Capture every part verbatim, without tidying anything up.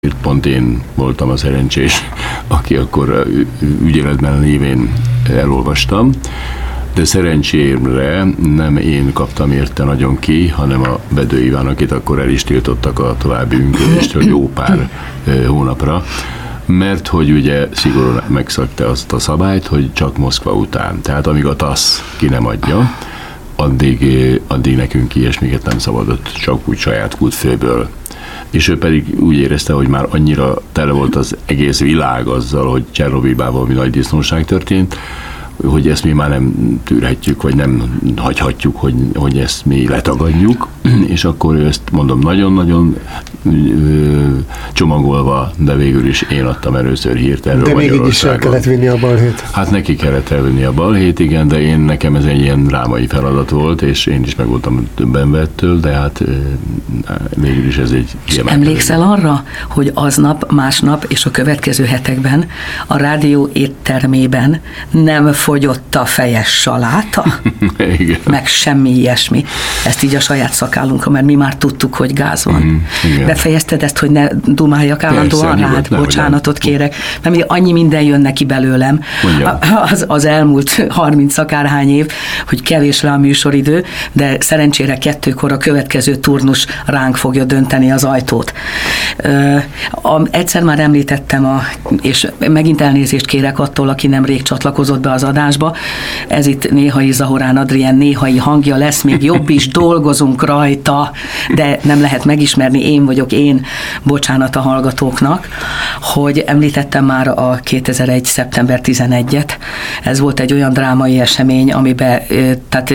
Pont én voltam a szerencsés, aki akkor ügyeletben lévén elolvastam, de szerencsémre nem én kaptam érte nagyon ki, hanem a Bedő Iván, akit akkor el is tiltottak a további működéstől jó pár hónapra, mert hogy ugye szigorúan megszegte azt a szabályt, hogy csak Moszkva után. Tehát amíg a TASZ ki nem adja, addig, addig nekünk ilyesmiket nem szabadott, csak úgy saját kútfőből. És ő pedig úgy érezte, hogy már annyira tele volt az egész világ azzal, hogy Csernobilban valami nagy disznóság történt, hogy ezt mi már nem tűrhetjük, vagy nem hagyhatjuk, hogy, hogy ezt mi letagadjuk, és akkor ő ezt mondom nagyon-nagyon csomagolva, de végül is én adtam először hírt erről de még így is el kellett vinni a balhét. Hát neki kellett elvinni a balhét, igen, de én nekem ez egy ilyen drámai feladat volt, és én is meg voltam többen vettől, de hát végül is ez egy kiemelkedő. Emlékszel arra, hogy aznap, másnap és a következő hetekben a rádió éttermében nem fogyott a fejes saláta? Igen. Meg semmi ilyesmi. Ezt így a saját szakállunkra, mert mi már tudtuk, hogy gáz van. Mm, befejezted ezt, hogy ne dumáljak állandóan rád? Bocsánatot kérek. Mert még annyi minden jön neki belőlem az, az elmúlt harminc akárhány év, hogy kevés le a műsoridő, de szerencsére kettőkor a következő turnus ránk fogja dönteni az ajtót. Egyszer már említettem, a, és megint elnézést kérek attól, aki nemrég csatlakozott be az adásba. Ez itt néhai Zahorán Adrien néhai hangja lesz, még jobb is, dolgozunk rajta, de nem lehet megismerni, én vagyok én, bocsánat a hallgatóknak, hogy említettem már a kétezer-egy. szeptember tizenegyediket. Ez volt egy olyan drámai esemény, amiben tehát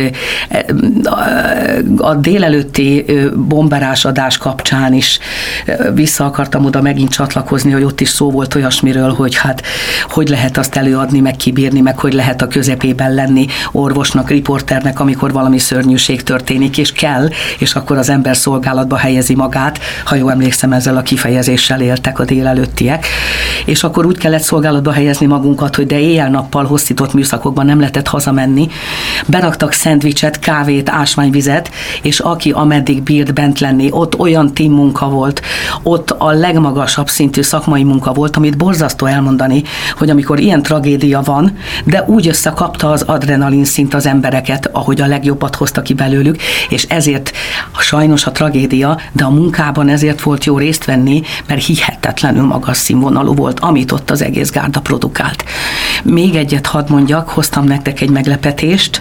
a délelőtti bomberásadás kapcsán is vissza akartam oda megint csatlakozni, hogy ott is szó volt olyasmiről, hogy hát hogy lehet azt előadni, meg kibírni, meg hogy lehet a közepében lenni orvosnak, riporternek, amikor valami szörnyűség történik, és kell, és akkor az ember szolgálatba helyezi magát, ha jól emlékszem, ezzel a kifejezéssel éltek a délelőttiek, és akkor úgy kellett szolgálatba helyezni magunkat, hogy de éjjel-nappal hosszított műszakokban nem lehetett hazamenni. Beraktak szendvicset, kávét, ásványvizet, és aki ameddig bírt bent lenni, ott olyan team munka volt, ott a legmagasabb szintű szakmai munka volt, amit borzasztó elmondani, hogy amikor ilyen tragédia van, de úgy összekapta az adrenalin szint az embereket, ahogy a legjobbat hozta ki belőlük, és ezért sajnos a tragédia, de a munkában ezért volt jó részt venni, mert hihetetlenül magas színvonalú volt, amit ott az egész gárda produkált. Még egyet hadd mondjak, hoztam nektek egy meglepetést,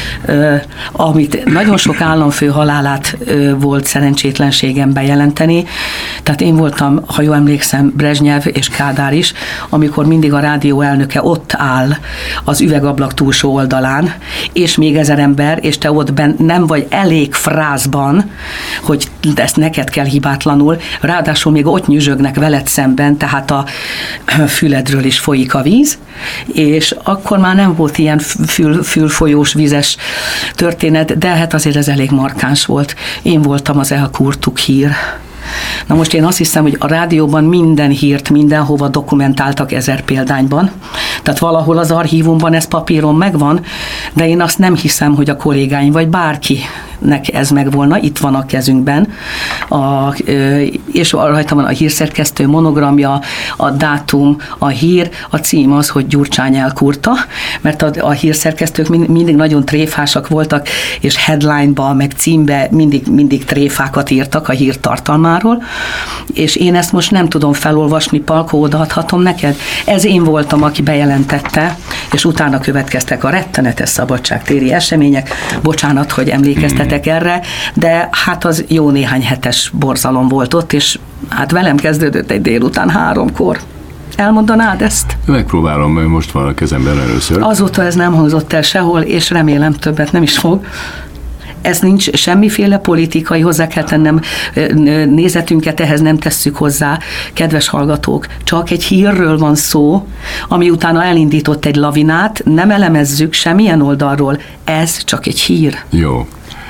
amit nagyon sok államfő halálát volt szerencsétlenségem bejelenteni. Tehát én voltam, ha jól emlékszem, Brezsnyev és Kádár is, amikor mindig a rádió elnöke ott áll az üvegablak túlsó oldalán, és még ezer ember, és te ott ben nem vagy elég frázban, hogy ezt neked kell hibátlanul, ráadásul még ott nyüzsögnek veled szemben, tehát a füledről is folyik a víz, és akkor már nem volt ilyen fül, fülfolyós vízes történet, de hát azért ez elég markáns volt. Én voltam az elkurtuk hír. Na most én azt hiszem, hogy a rádióban minden hírt mindenhova dokumentáltak ezer példányban, tehát valahol az archívumban ez papíron megvan, de én azt nem hiszem, hogy a kollégáim vagy bárkinek ez megvolna, itt van a kezünkben, a, és rajta van a hírszerkesztő monogramja, a dátum, a hír, a cím az, hogy Gyurcsány elkurta, mert a, a hírszerkesztők mindig nagyon tréfásak voltak, és headline-ba, meg címbe mindig, mindig tréfákat írtak a hír tartalmáról, és én ezt most nem tudom felolvasni, Palkó, odaadhatom neked? Ez én voltam, aki bejelentette, és utána következtek a rettenetes szabadságtéri események. Bocsánat, hogy emlékeztetek erre, de hát az jó néhány hetes borzalom volt ott, és hát velem kezdődött egy délután háromkor. Elmondanád ezt? Megpróbálom, mert most van a kezemben először. Azóta ez nem hangzott el sehol, és remélem többet nem is fog. Ez nincs semmiféle politikai, hozzá kell tennem, nézetünket ehhez nem tesszük hozzá, kedves hallgatók, csak egy hírről van szó, ami utána elindított egy lavinát, nem elemezzük semmilyen oldalról, ez csak egy hír. Jó.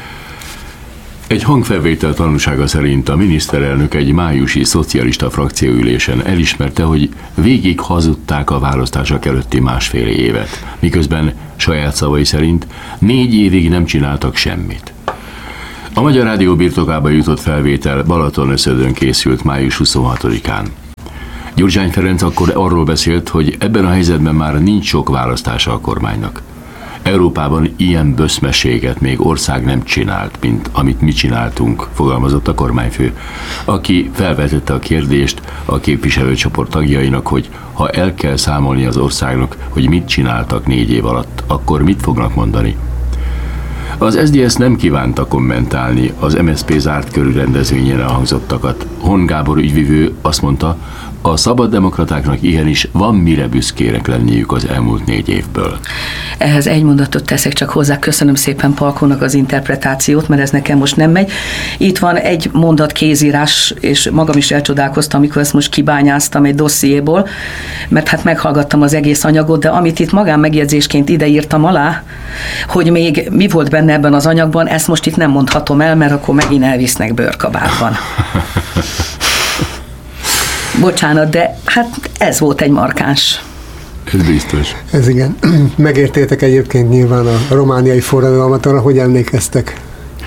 Egy hangfelvétel tanúsága szerint a miniszterelnök egy májusi szocialista frakcióülésen elismerte, hogy végig hazudták a választások előtti másfél évet, miközben saját szavai szerint négy évig nem csináltak semmit. A Magyar Rádió birtokába jutott felvétel Balatonöszödön készült május huszonhatodikán. Gyurcsány Ferenc akkor arról beszélt, hogy ebben a helyzetben már nincs sok választása a kormánynak. Európában ilyen böszmeséget még ország nem csinált, mint amit mi csináltunk, fogalmazott a kormányfő, aki felvetette a kérdést a képviselőcsoport tagjainak, hogy ha el kell számolni az országnak, hogy mit csináltak négy év alatt, akkor mit fognak mondani? Az es zé dé es nem kívánta kommentálni az em es zé pé zárt körű rendezvényén elhangzottakat. Hon Gábor ügyvivő azt mondta, a szabaddemokratáknak igenis van mire büszkének lenniük az elmúlt négy évből. Ehhez egy mondatot teszek csak hozzá, köszönöm szépen Palkónak az interpretációt, mert ez nekem most nem megy. Itt van egy mondat kézírás, és magam is elcsodálkoztam, amikor ezt most kibányáztam egy dossziéból, mert hát meghallgattam az egész anyagot, de amit itt magán megjegyzésként ideírtam alá, hogy még mi volt benne ebben az anyagban, ezt most itt nem mondhatom el, mert akkor megint elvisznek bőrkabátban. Bocsánat, de hát ez volt egy markáns. Ez biztos. Ez igen. Megértétek egyébként nyilván a romániai forradalmat, arra hogy emlékeztek?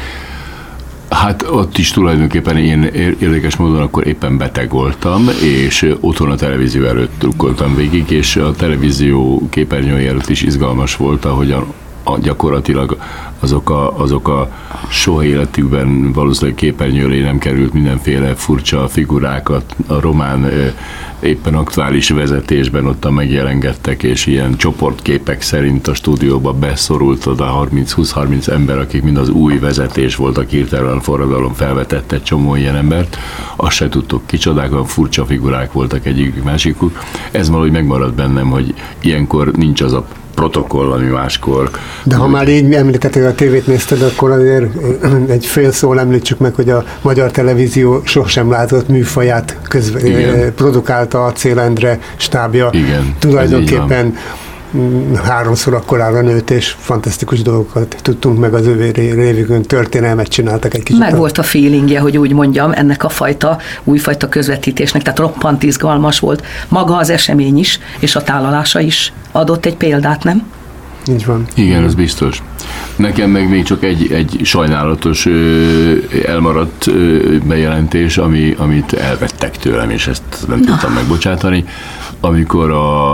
Hát ott is tulajdonképpen én érdekes módon akkor éppen beteg voltam, és otthon a televízió előtt drukkoltam végig, és a televízió képernyői előtt is izgalmas volt, ahogyan a, gyakorlatilag azok a, azok a soha életükben valószínűleg képernyőre nem került mindenféle furcsa figurákat a román éppen aktuális vezetésben ottan megjelengettek, és ilyen csoportképek szerint a stúdióba beszorult oda harminc-húsz-harminc ember, akik mind az új vezetés voltak, hirtelen a forradalom felvetett egy csomó ilyen embert. Azt se tudtuk kicsodák, olyan furcsa figurák voltak egyik másikuk. Ez valahogy megmaradt bennem, hogy ilyenkor nincs az a protokoll, ami máskor. De ha már így említetted, a tévét nézted, akkor azért egy fél szól említsük meg, hogy a magyar televízió sosem látott műfaját közve, produkálta a Cél Endre stábja. Igen, tulajdonképpen háromszor akkorára nőtt, és fantasztikus dolgokat tudtunk meg az ő révükön, történelmet csináltak egy kicsit. Meg volt a feelingje, hogy úgy mondjam, ennek a fajta, újfajta közvetítésnek, tehát roppant izgalmas volt. Maga az esemény is, és a tálalása is adott egy példát, nem? Így van. Igen, ez biztos. Nekem meg még csak egy, egy sajnálatos elmaradt bejelentés, ami, amit elvettek tőlem, és ezt nem Na. tudtam megbocsátani. Amikor a,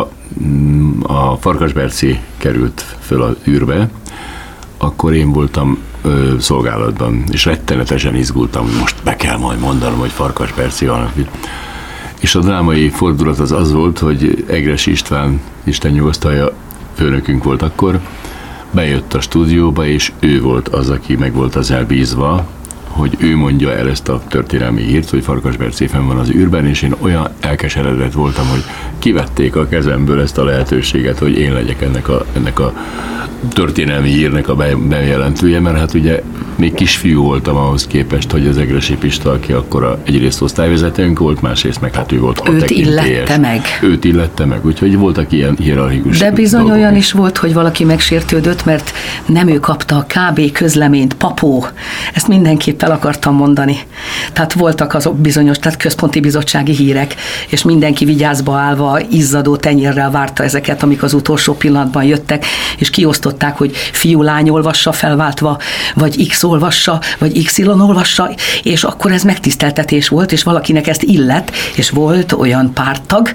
a Farkasberci került föl az űrbe, akkor én voltam ö, szolgálatban, és rettenetesen izgultam, hogy most be kell majd mondanom, hogy Farkasberci van. És a drámai fordulat az az volt, hogy Egressy István, Isten nyugosztalja, főnökünk volt akkor, bejött a stúdióba, és ő volt az, aki meg volt az elbízva, hogy ő mondja el ezt a történelmi hírt, hogy Farkasberci fenn van az űrben, és én olyan elkeseredett voltam, hogy kivették a kezemből ezt a lehetőséget, hogy én legyek ennek a, ennek a történelmi hírnek a bejelentője, mert hát ugye még kisfiú voltam ahhoz képest, hogy az Egressy Pista, aki akkor a, egyrészt osztályvezetőnk volt, másrészt meg hát ő volt a Őt illette meg. Őt illette meg, úgyhogy voltak ilyen hierarchikus De bizony dolgok. Olyan is volt, hogy valaki megsértődött, mert nem ő kapta a ká bé közleményt, papó. Ezt mindenképp el akartam mondani. Tehát voltak azok bizonyos, tehát központi bizottsági hírek, és mindenki vigyázba állva, izzadó tenyérrel várta ezeket, amik az utolsó pillanatban jöttek, és kiosztották, hogy fiú-lány olvassa felváltva, vagy X olvassa, vagy iksz ilon olvassa, és akkor ez megtiszteltetés volt, és valakinek ezt illett, és volt olyan párttag,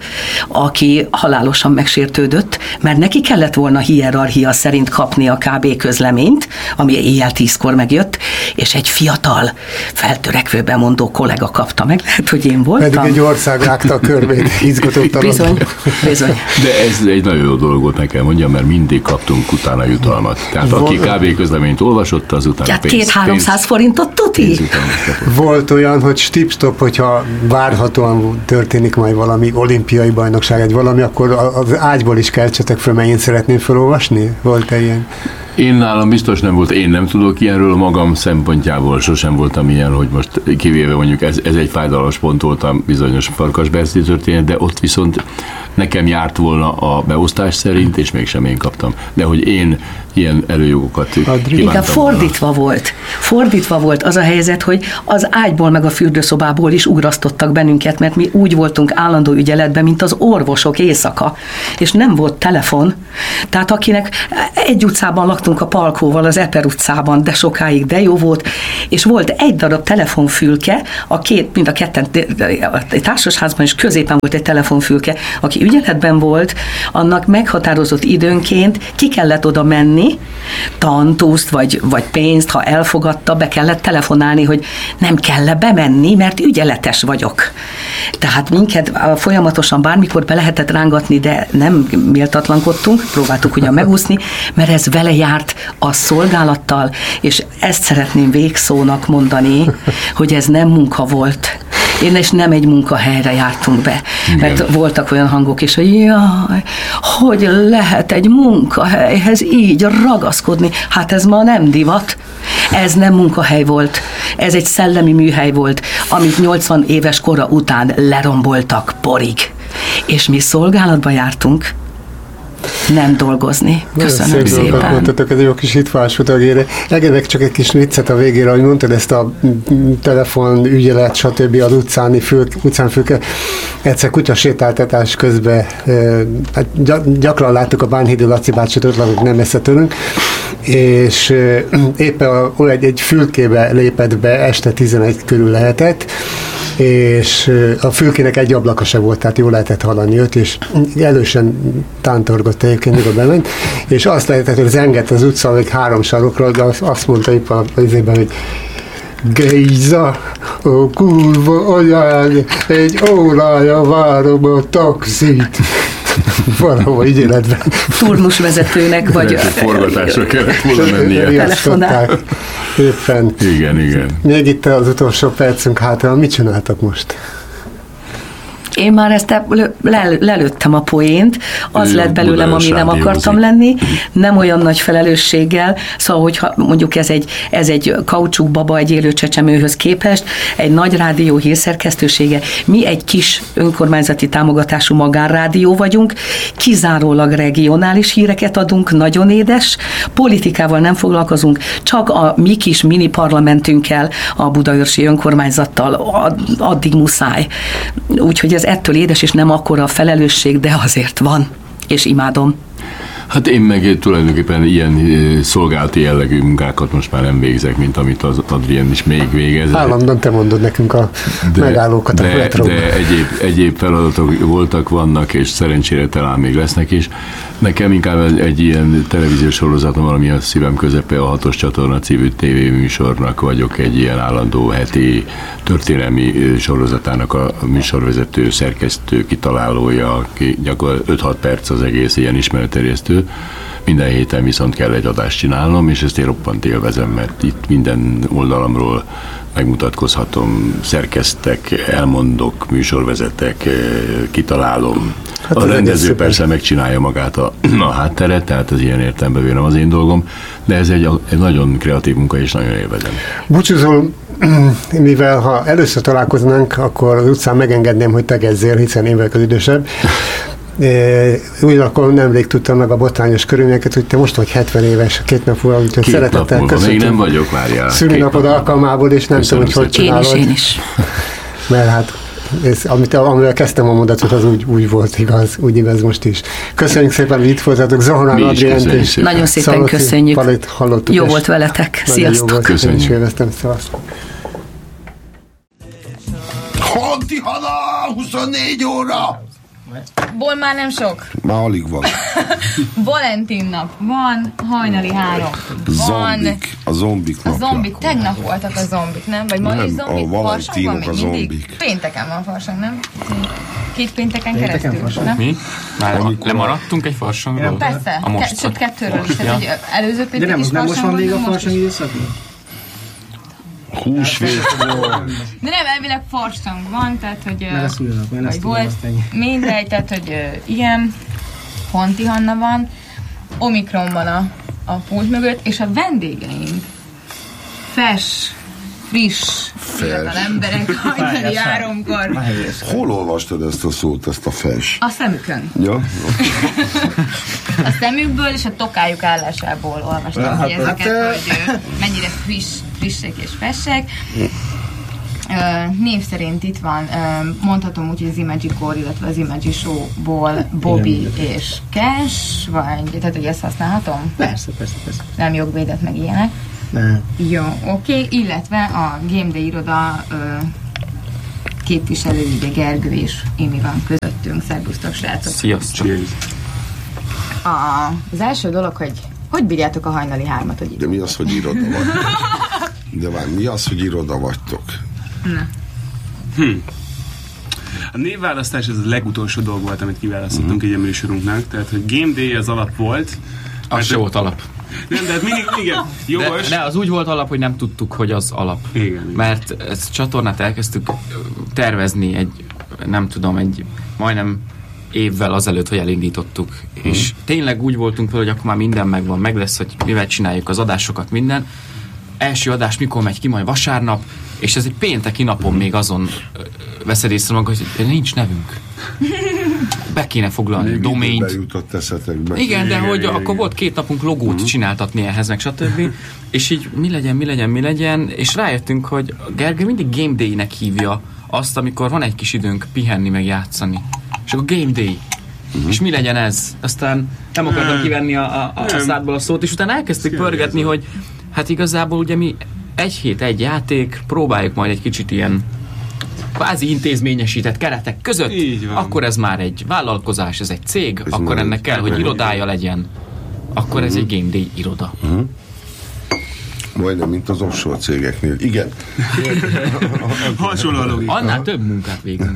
aki halálosan megsértődött, mert neki kellett volna hierarchia szerint kapni a ká bé közleményt, ami éjjel tízkor megjött, és egy fiatal, feltörekvő bemondó kollega kapta meg, lehet, hogy én voltam. Pedig egy ország rágta a körvét, izgatottan. Bizony, bizony. De ez egy nagyon jó dolog volt, meg kell mondjam, mert mindig kaptunk utána jutalmat. Tehát aki ká bé közleményt olvasott, az utána pénz. két-háromszáz forintot tuti? Volt olyan, hogy stip-stop, hogyha várhatóan történik majd valami olimpiai bajnokság, egy valami, akkor az ágyból is keltsetek föl, mert én szeretném felolvasni? Volt-e ilyen? Én nálam biztos nem volt, én nem tudok ilyenről, magam szempontjából sosem voltam ilyen, hogy most kivéve mondjuk ez, ez egy fájdalmas pont volt a bizonyos Farkasberci történet, de ott viszont nekem járt volna a beosztás szerint, és mégsem én kaptam. De hogy én ilyen előjogokat kívántam. Inkább fordítva volt. Fordítva volt az a helyzet, hogy az ágyból meg a fürdőszobából is ugrasztottak bennünket, mert mi úgy voltunk állandó ügyeletben, mint az orvosok éjszaka, és nem volt telefon. Tehát akinek egy utcában laktunk a Palkóval az Eper utcában, de sokáig, de jó volt, és volt egy darab telefonfülke, a két, mind a ketten egy társasházban is középen volt egy telefonfülke, aki ügyeletben volt, annak meghatározott időnként ki kellett oda menni, tantúzt, vagy, vagy pénzt, ha elfogadta, be kellett telefonálni, hogy nem kell bemenni, mert ügyeletes vagyok. Tehát minket folyamatosan bármikor be lehetett rángatni, de nem méltatlankodtunk, próbáltuk ugyan megúszni, mert ez vele járt a szolgálattal, és ezt szeretném végszónak mondani, hogy ez nem munka volt. Én és nem egy munkahelyre jártunk be. Igen. Mert voltak olyan hangok is, hogy jaj, hogy lehet egy munkahelyhez így ragaszkodni. Hát ez ma nem divat. Ez nem munkahely volt. Ez egy szellemi műhely volt, amit nyolcvan éves kora után leromboltak porig. És mi szolgálatba jártunk, nem dolgozni. Köszönöm szép szépen. Mondtatok, ez egy jó kis hitvás utagére. Engedek csak egy kis viccet a végére, ahogy mondtad, ezt a telefon, ügyelet, stb. Az utcáni fül, utcán fülke. Egyszer kutyasétáltatás közben hát gyakran láttuk a Bánhidi Laci bácsit, ott lakunk nem messze tőlünk, és éppen a, egy, egy fülkébe lépett be, este tizenegy körül lehetett, és a fülkének egy ablaka se volt, tehát jól lehetett hallani őt, és elősen tántorgott egyébként, mikor bement, és azt lehetett, hogy zengett az utca, vagy három sarokról, de azt mondta éppen az évben, hogy Géza, ó kurva anyád, egy órája várom a taxit. Valahol ügyeletben. Turnusvezetőnek, vagy... Forgatásra kellett volna mennie. Telefonál. Éppen. Igen, igen. Még itt az utolsó percünk hátra, mit csináltak most? Én már ezt le, lelőttem a poént, az lett belőlem, ami nem akartam lenni, nem olyan nagy felelősséggel, szóval, hogyha mondjuk ez egy, ez egy kaucsukbaba egy élő csecsemőhöz képest, egy nagy rádió hírszerkesztősége, mi egy kis önkormányzati támogatású magánrádió vagyunk, kizárólag regionális híreket adunk, nagyon édes, politikával nem foglalkozunk, csak a mi kis mini parlamentünkkel, a budaörsi önkormányzattal, addig muszáj. Úgyhogy ez ettől édes, és nem akkora a felelősség, de azért van, és imádom. Hát én meg tulajdonképpen ilyen szolgálati jellegű munkákat most már nem végzek, mint amit az Adrien is még végez. Állandóan te mondod nekünk a de, megállókat de, a retróban. De egyéb, egyéb feladatok voltak, vannak, és szerencsére talán még lesznek is. Nekem inkább egy, egy ilyen televíziós sorozatom, valami a szívem közepe, a Hatos Csatorna című tévéműsornak vagyok egy ilyen állandó heti történelmi sorozatának a műsorvezető, szerkesztő, kitalálója, aki gyakorlatilag öt-hat perc az egész ilyen ismeretterjesztő. Minden héten viszont kell egy adást csinálnom, és ezt én roppant élvezem, mert itt minden oldalamról megmutatkozhatom, szerkesztek, elmondok, műsorvezetek, kitalálom. Hát a rendező persze megcsinálja magát a, a hátteret, tehát ez ilyen értelemben nem az én dolgom, de ez egy, egy nagyon kreatív munka, és nagyon élvezem. Búcsúzol, mivel ha először találkoznánk, akkor az utcán megengedném, hogy tegezzél, hiszen én vagyok az idősebb. Ugyanakkor nemrég tudtam meg a botrányos körülményeket, hogy te most vagy hetven éves, két nap múlva, úgyhogy szeretettel köszöntöm. Még nem vagyok, várjál. Szülinapod alkalmából, és nem tudom, hogy hogy csinálod. Én is, én is. Mert hát, ez, amit, amivel kezdtem a mondatot, az úgy, úgy volt igaz, úgy igaz most is. Köszönjük szépen, hogy itt voltatok, Zohorán Adrient, és nagyon szépen Szalóci köszönjük. Palit hallottuk. Jó volt veletek. Sziasztok. Köszönjük. Én is élveztem, szevasztok. Honti Hana, huszonnégy óra! Ból már nem sok. Már alig van. Valentin nap van, hajnali három. Van. Zombik. A zombik A napja. zombik. Tegnap voltak a zombik, nem? Vagy ma Nem, is zombik? a valentinok a zombik. Mindig? Pénteken van farsang, nem? Két pénteken keresztül, nem? Mi? Már Amikor- lemaradtunk egy farsangról? Persze. A most Ke- sőt, kettőről is. Tehát, hogy előző De péntek nem, is nem most van farsang még a volt, most farsang is. időszak? Húsvét van. De nem, elvileg farsang van, tehát, hogy... Mert a szülőnap, mert vagy ezt tudom, volt, azt ennyi. mindegy, tehát, hogy ö, ilyen, Honti Hanna van, Omikron van a, a pult mögött, és a vendégeink fes, friss, fiatal emberek, hajnali háromkor Hol olvastad ezt a szót, ezt a fes? a szemükön. Ja? A szemükből és a tokájuk állásából olvastam ki ezeket, hát, hogy ö, mennyire friss, frissek és fessek. Uh, név szerint itt van, uh, mondhatom úgy, hogy az Imagicore, illetve az Imagi Show-ból Bobby igen, és Cash, vagy, tehát hogy ezt használhatom? Persze, persze, persze. Nem jogvédet, meg ilyenek. Nem. Jó, oké, okay. Illetve a Game Day iroda uh, képviselői, ugye Gergő és Imi van közöttünk. Szerbusztok, srácok! Sziasztok! A, az első dolog, hogy hogy bírjátok a hajnali hármat, hogy De mi az, hogy iroda vagytok? De várj, mi az, hogy iroda vagytok? Na. Hm. A névválasztás ez a legutolsó dolog volt, amit kiválasztottunk uh-huh. egy műsorunknak. Tehát, hogy Game Day az alap volt. Az se volt alap. Nem, de hát mindig, igen, jogos. De, de az úgy volt alap, hogy nem tudtuk, hogy az alap. Igen, mert ezt a csatornát elkezdtük tervezni egy, nem tudom, egy majdnem évvel azelőtt, hogy elindítottuk. Hmm. És tényleg úgy voltunk vele, hogy akkor már minden megvan, meg lesz, hogy mivel csináljuk az adásokat, minden. Első adás mikor megy ki, majd vasárnap, és ez egy pénteki napon még azon veszed észre magad, hogy nincs nevünk. Be kéne foglalni még domaint. Bejutott eszetekbe. Igen, de igen, hogy igen, akkor igen. volt két napunk logót uh-huh. csináltatni ehhez, meg stb. És így mi legyen, mi legyen, mi legyen, és rájöttünk, hogy Gergely mindig Game Day-nek hívja azt, amikor van egy kis időnk pihenni, meg játszani. És akkor Game Day. Uh-huh. És mi legyen ez? Aztán nem akartam kivenni a, a, a szádból a szót, és utána elkezdtük pörgetni, hogy hát igazából ugye mi egy hét, egy játék, próbáljuk majd egy kicsit ilyen kvázi intézményesített keretek között, akkor ez már egy vállalkozás, ez egy cég, ez akkor ennek kell, hogy irodája legyen. Akkor uh-huh. ez egy Game Day iroda. Uh-huh. Majdnem, mint az offshore cégeknél. Igen. Hasonló logika. Annál több munkát végzünk.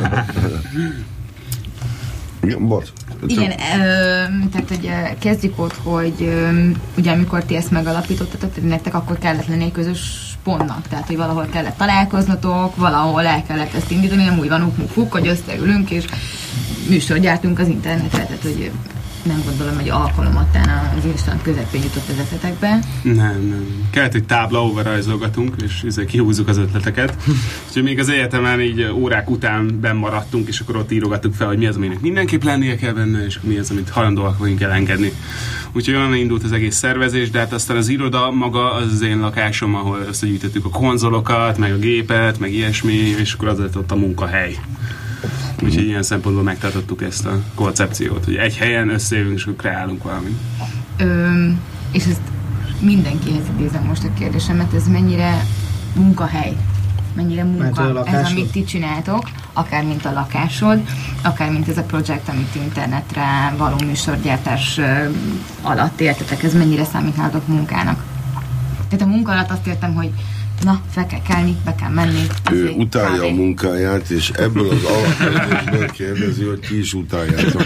Igen, bocs. Igen, ö, tehát ugye kezdjük ott, hogy ö, ugye amikor ti ezt megalapítottatok, tehát nektek akkor kellett lenni egy közös pontnak, tehát hogy valahol kellett találkoznatok, valahol el kellett ezt indítani, nem úgy van uk-muk-fuk, hogy összeülünk és műsort gyártunk az internetre, tehát hogy nem gondolom, hogy alkalomattán az instant közepén jutott az eszetekbe. Nem, nem. Kellett egy tábla, ahova rajzolgatunk, és ezzel kihúzzuk az ötleteket. Úgyhogy még az egyetemen így órák után benn maradtunk, és akkor ott írogattuk fel, hogy mi az, aminek mindenképp lennie kell benne, és mi az, amit hajlandóak vagyunk elengedni. Úgyhogy onnan indult az egész szervezés, de hát aztán az iroda maga az az én lakásom, ahol összegyűjtöttük a konzolokat, meg a gépet, meg ilyesmi, és akkor az lett ott a munkahely. Úgyhogy ilyen szempontból megtartottuk ezt a koncepciót, hogy egy helyen összejövünk, és akkor kreálunk valamit. Öm, és ezt mindenkihez idézem most a kérdésemet, ez mennyire munkahely? Mennyire munka ez, amit ti csináltok, akár mint a lakásod, akár mint ez a projekt, amit internetre való műsorgyártás alatt értetek, ez mennyire számít nálatok munkának? Tehát a munka alatt azt értem, hogy na, fel kell kelni, be kell menni. Ő utálja kávé. A munkáját, és ebből az alapkérdésből kérdezi, hogy ti is utáljátok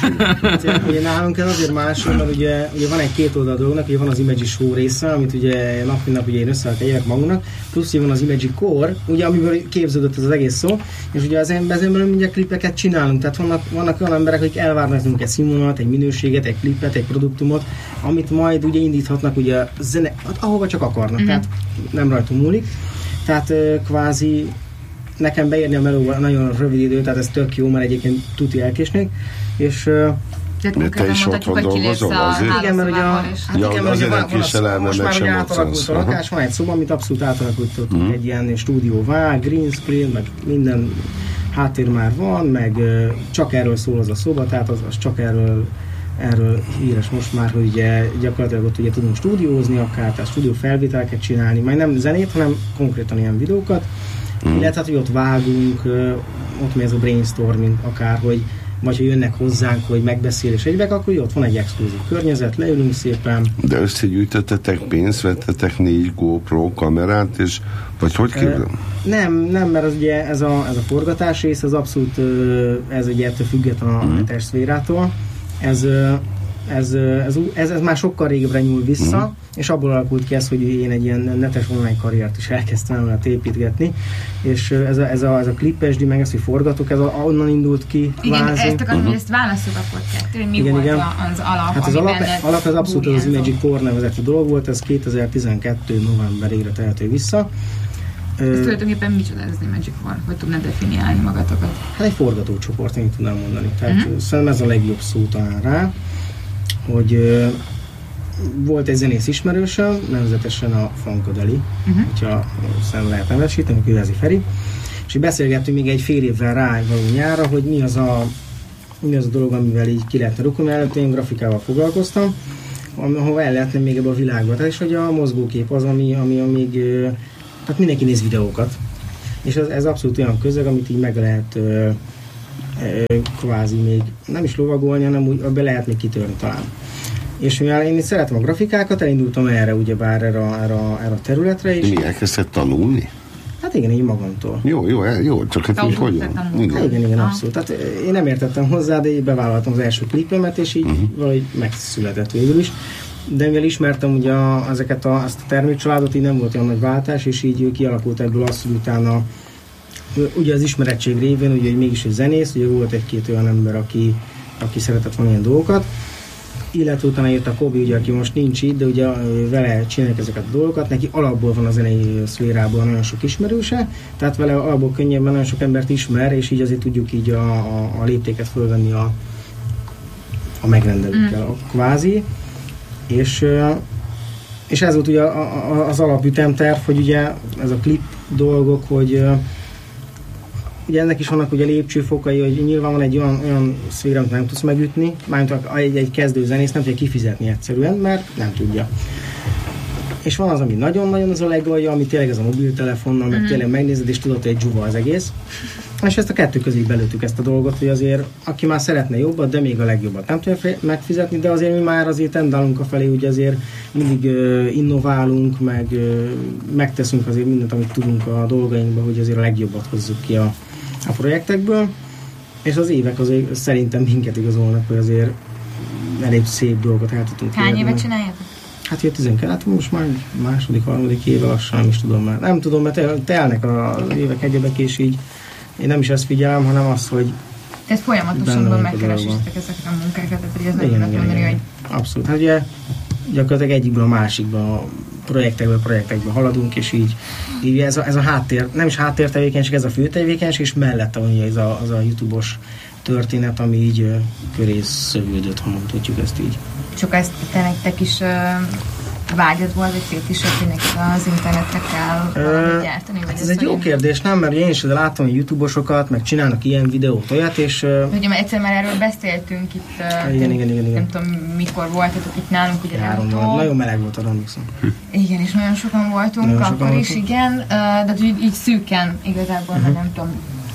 el. Ugye nálunk ez azért máshol, mert ugye, ugye van egy két oldal dolognak, ugye van az Imagi Show része, amit ugye nap mint nap ugye én összeállítjuk magunknak, plusz ugye van az Imagi Core, ugye amiből képződött ez az egész szó, és ugye az emberből mindjárt klipeket csinálunk, tehát vannak, vannak olyan emberek, akik elvárnak egy színvonalat, egy minőséget, egy klipet, egy produktumot, amit majd ugye indíthatnak ugye zene, ahova csak akarnak, mm-hmm. tehát nem rajtunk múlik. Tehát kvázi nekem beérni a melóba nagyon rövid idő, tehát ez tök jó, mert egyébként tuti elkésnék, és tehát te is otthon dolgozol azért? Igen, mert ugye, hát ja, igen, mert azért van, egy késsel elmennek sem most már átalakult a lakás, van egy szoba, amit abszolút átalakultottunk, uh-huh. egy ilyen stúdióvá, green screen, meg minden háttér már van, meg csak erről szól az a szoba, tehát az, az csak erről erről híres most már, hogy ugye gyakorlatilag ott ugye tudunk stúdiózni akár, tehát stúdió felvételeket csinálni, majd nem zenét, hanem konkrétan ilyen videókat, mm. illetve hogy ott vágunk, ott megy ez a brainstorming akár, hogy vagy hogy jönnek hozzánk, hogy megbeszélés egyebek, akkor ott van egy exkluzív környezet, leülünk szépen. De összegyűjtöttetek pénzt, vettetek négy GoPro kamerát, és vagy hogy képzel? Nem, nem, mert az ugye ez a, ez a forgatás rész, az abszolút ez ugye ettől független a mm. testszférától. Ez, ez, ez, ez, ez már sokkal régebbre nyúl vissza, uh-huh. és abból alakult ki ez, hogy én egy ilyen netes online karriert is elkezdtem volna építgetni, és ez a, ez a, ez a klipesdi, meg ezt, hogy forgatok, ez a, onnan indult ki. Igen, vázi. ezt akarom, uh-huh. hogy ezt válasszuk akkor kettő, hogy mi igen, volt igen. az alap, hát az alap, alap az abszolút az Imagi Core nevezetű dolog volt, ez kétezer-tizenkettő novemberére tehető vissza. Ez tulajdonképpen micsoda ez az Imagi Core? Hogy tudnád definiálni magatokat? Hát egy forgatócsoport, én tudnám mondani. Tehát uh-huh. szerintem ez a legjobb szó talán rá, hogy volt egy zenész ismerősöm, nevezetesen a Funkadeli, uh-huh. hogyha szem lehet nevesíteni, Kövezi Feri, és beszélgettünk még egy fél évvel rá való nyára, hogy mi az a, mi az a dolog, amivel így ki lehetne rukkolni. Előtte én grafikával foglalkoztam, ahol el lehetne még ebbe a világba. Tehát és hogy a mozgókép az, ami, ami amíg, tehát mindenki néz videókat. És ez, ez abszolút olyan közeg, amit így meg lehet ö, ö, kvázi még nem is lovagolni, hanem úgy be lehet még kitörni talán. És mivel én szeretem a grafikákat, elindultam erre, ugyebár erre, erre, erre a területre. És mi elkezdted tanulni? Hát igen, így magamtól. Jó, jó, jó, csak hát így hogy igen, igen, igen, abszolút. Tehát én nem értettem hozzá, de így bevállaltam az első klipemet, és így uh-huh. valahogy megszületett végül is. De mivel ismertem ugye a, ezeket a, azt a termékcsaládot, így nem volt olyan nagy váltás, és így kialakult ebből az, hogy utána ugye az ismerettség révén, ugye mégis egy zenész, ugye volt egy-két olyan ember, aki, aki szeretett volna ilyen dolgokat, illetve utána jött a Kobi, ugye, aki most nincs itt, de ugye vele csinálják ezeket a dolgokat, neki alapból van a zenei szférában nagyon sok ismerőse, tehát vele alapból könnyebben nagyon sok embert ismer, és így azért tudjuk így a, a, a léptéket fölvenni a, a megrendelőkkel, mm. a kvázi. És, és ez volt ugye az alapütemterv, hogy ugye ez a klip dolgok, hogy ugye ennek is vannak ugye lépcsőfokai, hogy nyilván van egy olyan, olyan szféra, amit nem tudsz megütni, mármint egy, egy kezdő zenész nem tudja kifizetni egyszerűen, mert nem tudja. És van az, ami nagyon-nagyon az a legalja, ami tényleg ez a mobiltelefonnal, meg mm-hmm. tényleg megnézed, és tudod, hogy egy dzsuva az egész. És ezt a kettő közé belőttük ezt a dolgot, hogy azért, aki már szeretne jobbat, de még a legjobbat nem tudja megfizetni, de azért mi már azért tendálunk a felé, ugye azért mindig uh, innoválunk, meg uh, megteszünk azért mindent, amit tudunk a dolgainkba, hogy azért a legjobbat hozzuk ki a, a projektekből. És az évek azért szerintem minket igazolnak, hogy azért elég szép dolgot el tudunk. Hány évet csináljátok? Hát ugye tizenkét, most már második, harmadik éve lassan, nem is tudom már. Nem tudom, mert telnek az évek egyebek, és így én nem is ezt figyelem, hanem azt, hogy tehát folyamatosan megkeresitek ezeket a munkákat, tehát hogy ez nem lehet mondani, hogy... Abszolút, hát ugye gyakorlatilag egyikből a másikba, a projektekből projektekből haladunk, és így, így ez, a, ez a háttér, nem is háttértevékenység, ez a főtevékenység, és mellette van ez a, az a YouTube-os történet, ami így uh, köré szövődött, ha mondhatjuk ezt így. Csak ezt te nektek is uh, vágyad volt, vagy célt is, hogy nekik az internetre kell valamit gyártani? Vagy ez, ez egy jó kérdés, nem? Mert én is láttam a YouTube-osokat, meg csinálnak ilyen videót, olyat, és... Uh, ugye már egyszer már erről beszéltünk itt, uh, igen, igen, igen, igen. nem tudom mikor voltatok itt nálunk, ugye Három volt, nagyon meleg volt, arra emlékszem. Igen, és nagyon sokan voltunk, nagyon akkor sokan is, voltunk. Igen, uh, de így, így szűken igazából, uh-huh. nem tudom,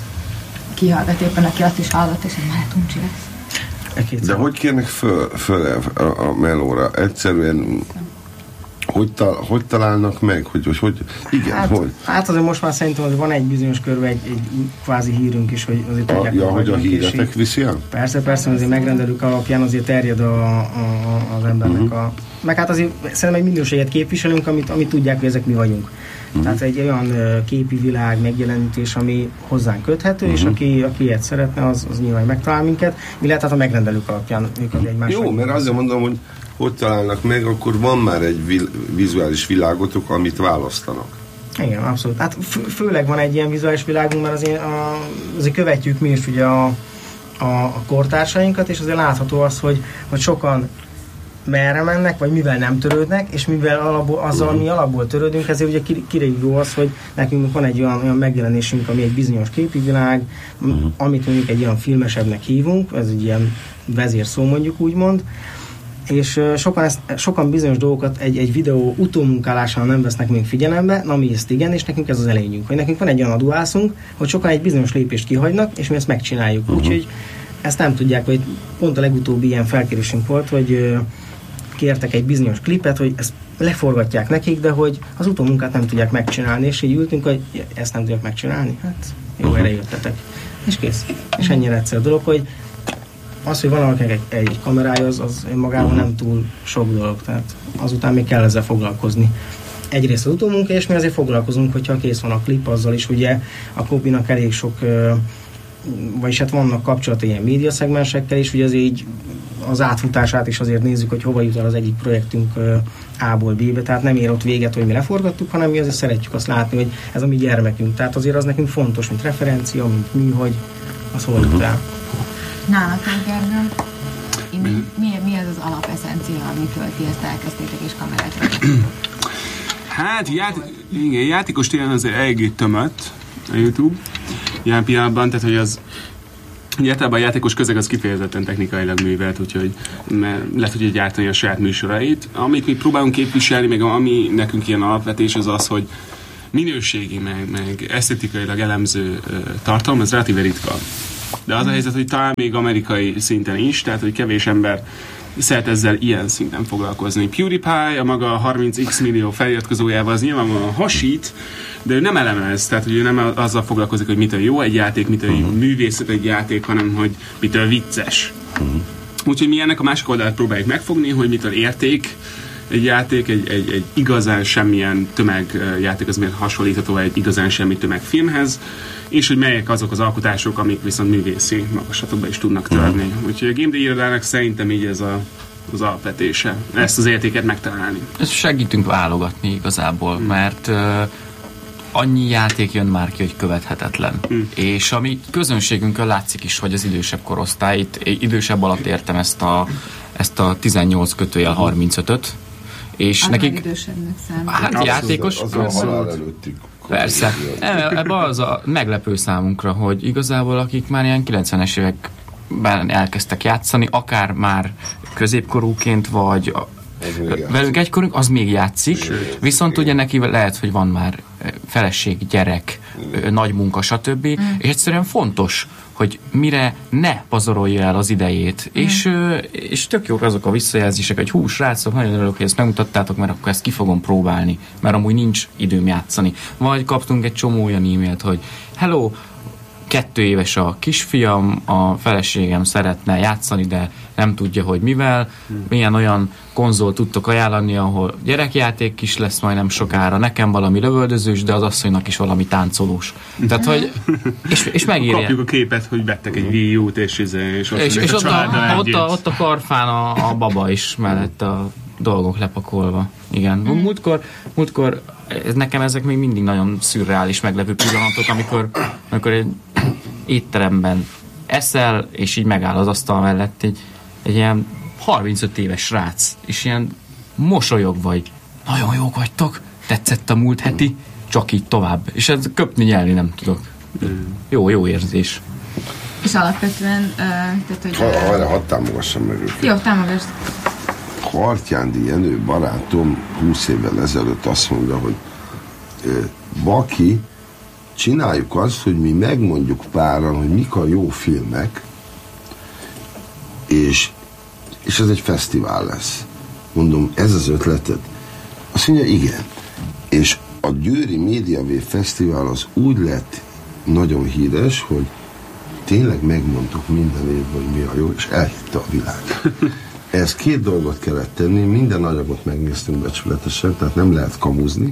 ki hallgat éppen, aki azt is hallott, és egy már tuncsi lesz. De hogy kérnek föl, föl a, a melóra? Egyszerűen hogy, tal, hogy találnak meg? Hogy, hogy, hogy igen, hát, hogy? Hát azért most már szerintem azért van egy bizonyos körben egy, egy kvázi hírünk is, hogy azért tudják. Ja, hogy a híretek viszi el? Persze, persze, azért megrendelők alapján azért terjed a, a, az embernek uh-huh. a... Meg hát azért szerintem egy minőséget képviselünk, amit, amit tudják, hogy ezek mi vagyunk. Uh-huh. Tehát egy olyan uh, képi világ megjelenítés, ami hozzánk köthető, uh-huh. és aki, aki ilyet szeretne, az, az nyilván megtalál minket. Mi lehet, hát a megrendelők alapján ők egymás. Jó, mert azért mondom, hogy hogy találnak meg, akkor van már egy vil- vizuális világotok, amit választanak. Igen, abszolút. Hát fő, főleg van egy ilyen vizuális világunk, mert azért, a, azért követjük mi is ugye a, a, a kortársainkat, és azért látható az, hogy, hogy sokan merre mennek, vagy mivel nem törődnek, és mivel alapból, azzal mi alapból törődünk, ezért ugye kirég jó az, hogy nekünk van egy olyan, olyan megjelenésünk, ami egy bizonyos képi világ, uh-huh. amit mondjuk egy olyan filmesebbnek hívunk, ez egy ilyen vezérszó mondjuk úgymond, és sokan, ezt, sokan bizonyos dolgokat egy, egy videó utómunkálásán nem vesznek még figyelembe, na mi ezt igen, és nekünk ez az elényünk, hogy nekünk van egy olyan adóászunk, hogy sokan egy bizonyos lépést kihagynak, és mi ezt megcsináljuk. Uh-huh. Úgyhogy ezt nem tudják, hogy pont a legutóbbi ilyen felkérésünk volt, hogy kértek egy bizonyos klipet, hogy ezt leforgatják nekik, de hogy az utómunkát nem tudják megcsinálni, és így ültünk, hogy ezt nem tudják megcsinálni, hát jó, erre jöttetek. És kész. És ennyire egyszer a dolog, hogy az, hogy valakinek egy, egy kamerája, az, az önmagában uh-huh. nem túl sok dolog, tehát azután még kell ezzel foglalkozni. Egyrészt az utómunka, és mi azért foglalkozunk, hogyha kész van a klip, azzal is ugye a Kopinak elég sok, vagyis hát vannak kapcsolatai ilyen médiaszegmensekkel is, ugye azért így az átfutását is azért nézzük, hogy hova jut el az egyik projektünk A-ból B-be, tehát nem ér ott véget, hogy mi leforgattuk, hanem mi azért szeretjük azt látni, hogy ez a mi gyermekünk, tehát azért az nekünk fontos, mint referencia, mint mű, hogy az hol jut el. Nálatok, Gergő? ki? Mi, mi, mi az az alapeszencia, amitől ti ezt elkezdtétek és kamerát vettetek? Hát, ját, igen, játékos téren azért eléggé tömött a YouTube ilyen pillanatban, tehát hogy az ugye általában a játékos közeg az kifejezetten technikailag művelt, úgyhogy le tudja gyártani a saját műsorait. Amit mi próbálunk képviselni, meg ami nekünk ilyen alapvetés, az az, hogy minőségi, meg, meg esztetikailag elemző uh, tartalom, ez relatíve ritka. De az a helyzet, hogy talán még amerikai szinten is, tehát hogy kevés ember szeret ezzel ilyen szinten foglalkozni. PewDiePie a maga harminc x millió feliratkozójával az nyilvánvalóan hasít, de ő nem elemez, tehát hogy ő nem azzal foglalkozik, hogy mitől jó egy játék, mitől uh-huh. művészet egy játék, hanem hogy mitől vicces. Uh-huh. Úgyhogy mi ennek a másik oldalát próbáljuk megfogni, hogy mitől érték egy játék, egy, egy, egy igazán semmilyen tömegjáték, az miért hasonlítható egy igazán semmi tömegfilmhez, és hogy melyek azok az alkotások, amik viszont művészi magaslatokba is tudnak törni. Uh-huh. Úgyhogy a Game Day irodának szerintem így ez a, az alapvetése, ezt az értéket megtalálni. Ezt segítünk válogatni igazából, uh-huh. mert uh, annyi játék jön már ki, hogy követhetetlen. Uh-huh. És ami közönségünkön látszik is, hogy az idősebb korosztályt, idősebb alatt értem ezt a, ezt a tizennyolc kötőjel harmincötöt, és az nekik idősebbnek számít. Hát az játékos az, az a halál előtti. Persze. Ebben az a meglepő számunkra, hogy igazából akik már ilyen kilencvenes években elkezdtek játszani, akár már középkorúként, vagy velünk egykorunk, az még játszik. Sőt, viszont ugye neki lehet, hogy van már feleség, gyerek, igen. nagy munka, stb. Mm. És egyszerűen fontos, hogy mire ne pazarolja el az idejét. Mm. És, és tök jók azok a visszajelzések, hogy hú, srácok, nagyon örülök, hogy ezt megmutattátok, mert akkor ezt ki fogom próbálni, mert amúgy nincs időm játszani. Vagy kaptunk egy csomó olyan e-mailt, hogy hello, kettő éves a kisfiam, a feleségem szeretne játszani, de nem tudja, hogy mivel. Milyen olyan konzol tudtok ajánlani, ahol gyerekjáték is lesz majdnem sokára, nekem valami lövöldözős, de az asszonynak is valami táncolós. Tehát, hogy... És, és megírja. Kapjuk a képet, hogy vettek egy Wii U-t, és, és, és ott, és, és a ott, a, ott, a, ott a karfán a, a baba is mellett a dolgok lepakolva. Igen. Mm. Múltkor, múltkor nekem ezek még mindig nagyon szürreális, meglepő pillanatok, amikor, amikor egy étteremben eszel, és így megáll az asztal mellett egy, egy ilyen harmincöt éves srác, és ilyen mosolyog vagy. Nagyon jók vagytok, tetszett a múlt heti, csak így tovább. És ez köpni, nyelni nem tudok. Jó, jó érzés. És alapvetően, uh, tehát, hogy... Ha, ha, hadd támogassam meg őket. Jó, támogassd. Hartyándi Jenő barátom húsz évvel ezelőtt azt mondja, hogy Baki, csináljuk azt, hogy mi megmondjuk páran, hogy mik a jó filmek, és, és ez egy fesztivál lesz. Mondom, ez az ötleted? Azt mondja, igen. És a Győri Média Wave Fesztivál az úgy lett nagyon híres, hogy tényleg megmondtuk minden évben, hogy mi a jó, és elhitte a világ. Ez két dolgot kellett tenni, minden anyagot megnéztünk becsületesen, tehát nem lehet kamuzni.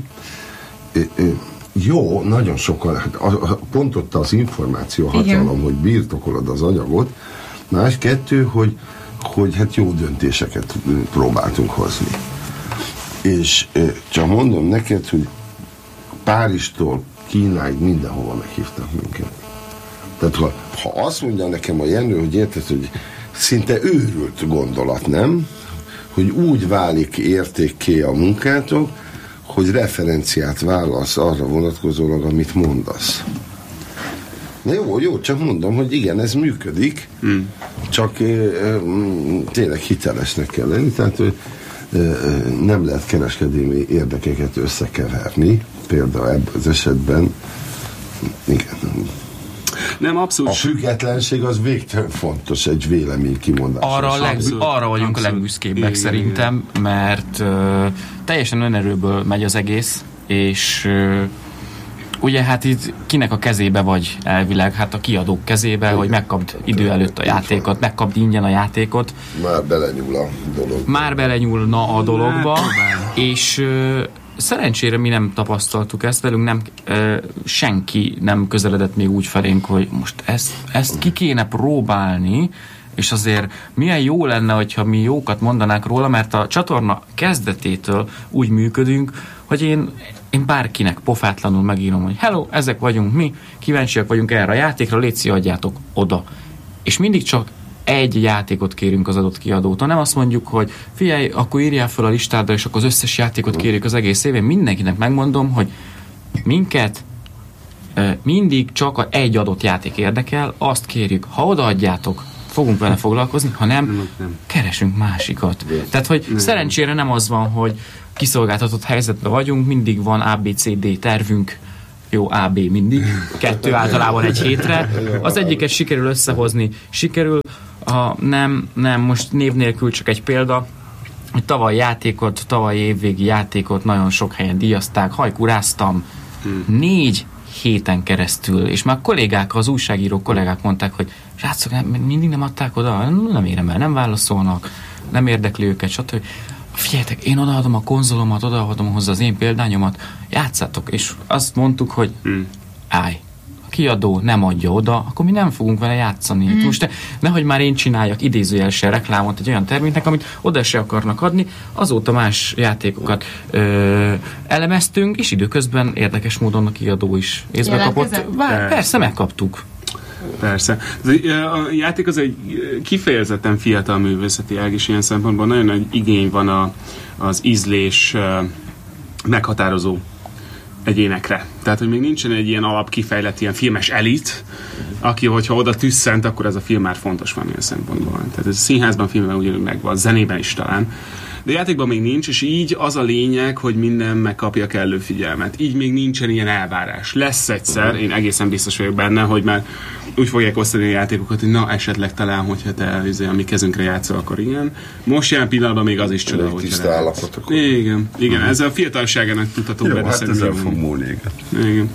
Jó, nagyon sokan, hát a, a, pont ott az információ hatalom, hogy birtokolod az anyagot. Más kettő, hogy, hogy hát jó döntéseket próbáltunk hozni. És csak mondom neked, hogy Párizstól Kínáig mindenhova meghívtak minket. Tehát ha, ha azt mondja nekem a Jenő, hogy érted, hogy szinte őrült gondolat, nem? Hogy úgy válik értékké a munkátok, hogy referenciát válasz arra vonatkozólag, amit mondasz. Na jó, jó, csak mondom, hogy igen, ez működik, mm. csak e, e, tényleg hitelesnek kell lenni, tehát e, e, nem lehet kereskedelmi érdekeket összekeverni, például ebben az esetben, igen. Nem, abszolút. A függetlenség az végtelen fontos egy vélemény kimondás. Arra, a leg, arra vagyunk abszolút. A legbüszkébbek igen, szerintem, igen. mert uh, teljesen önerőből megy az egész, és uh, ugye hát itt kinek a kezébe vagy elvileg, hát a kiadók kezébe, igen. hogy megkapd idő előtt a játékot, megkapd ingyen a játékot. Már belenyúl a dologba. Már belenyúlna a dologba, és uh, szerencsére mi nem tapasztaltuk ezt, velünk nem, ö, senki nem közeledett még úgy felénk, hogy most ezt, ezt ki kéne próbálni, és azért milyen jó lenne, hogyha mi jókat mondanák róla, mert a csatorna kezdetétől úgy működünk, hogy én, én bárkinek pofátlanul megírom, hogy hello, ezek vagyunk mi, kíváncsiak vagyunk erre a játékra, légy szíves, adjátok oda. És mindig csak egy játékot kérünk az adott kiadótól. Nem azt mondjuk, hogy figyelj, akkor írjál fel a listádra, és akkor az összes játékot kérjük az egész évén. Mindenkinek megmondom, hogy minket mindig csak egy adott játék érdekel, azt kérjük, ha odaadjátok, fogunk vele foglalkozni, ha nem, nem, nem. keresünk másikat. De. Tehát, hogy nem. szerencsére nem az van, hogy kiszolgáltatott helyzetben vagyunk, mindig van á bé cé dé tervünk, jó, á bé mindig, kettő általában egy hétre. Az egyiket sikerül összehozni, sikerül, ha nem, nem, most név nélkül csak egy példa, hogy tavaly játékot, tavaly évvégi játékot nagyon sok helyen díjazták, hajkuráztam, hmm. négy héten keresztül, és már kollégák, az újságíró kollégák mondták, hogy srácok, nem, mindig nem adták oda, nem érem el, nem válaszolnak, nem érdekli őket, stb. Figyeljetek, én odaadom a konzolomat, odaadom hozzá az én példányomat, játszátok, és azt mondtuk, hogy hmm. állj, a kiadó nem adja oda, akkor mi nem fogunk vele játszani. Hmm. Most nehogy már én csináljak idézőjelesen reklámot egy olyan terméknek, amit oda se akarnak adni, azóta más játékokat ö, elemeztünk, és időközben érdekes módon a kiadó is észbe kapott. Vár, persze, megkaptuk. Persze. A játék az egy kifejezetten fiatal művészeti ág, és ilyen szempontból nagyon nagy igény van a, az ízlés meghatározó egyénekre. Tehát, hogy még nincsen egy ilyen alapkifejlett ilyen filmes elit, aki, hogyha oda tüsszent, akkor ez a film már fontos valamilyen szempontból. Tehát ez a színházban, filmben ugyanúgy megvan, zenében is talán. De játékban még nincs, és így az a lényeg, hogy minden megkapja kellő figyelmet. Így még nincsen ilyen elvárás. Lesz egyszer, én egészen biztos vagyok benne, hogy már úgy fogják osztani a játékokat, hogy na, esetleg talán, hogyha te a mi kezünkre játszol, akkor igen. Most jelen pillanatban még az is csoda, hogy tiszta állapotok. Igen, igen. Ez a fiatalságának tudható be. Jó, hát ezzel fog múlni, igen. Igen.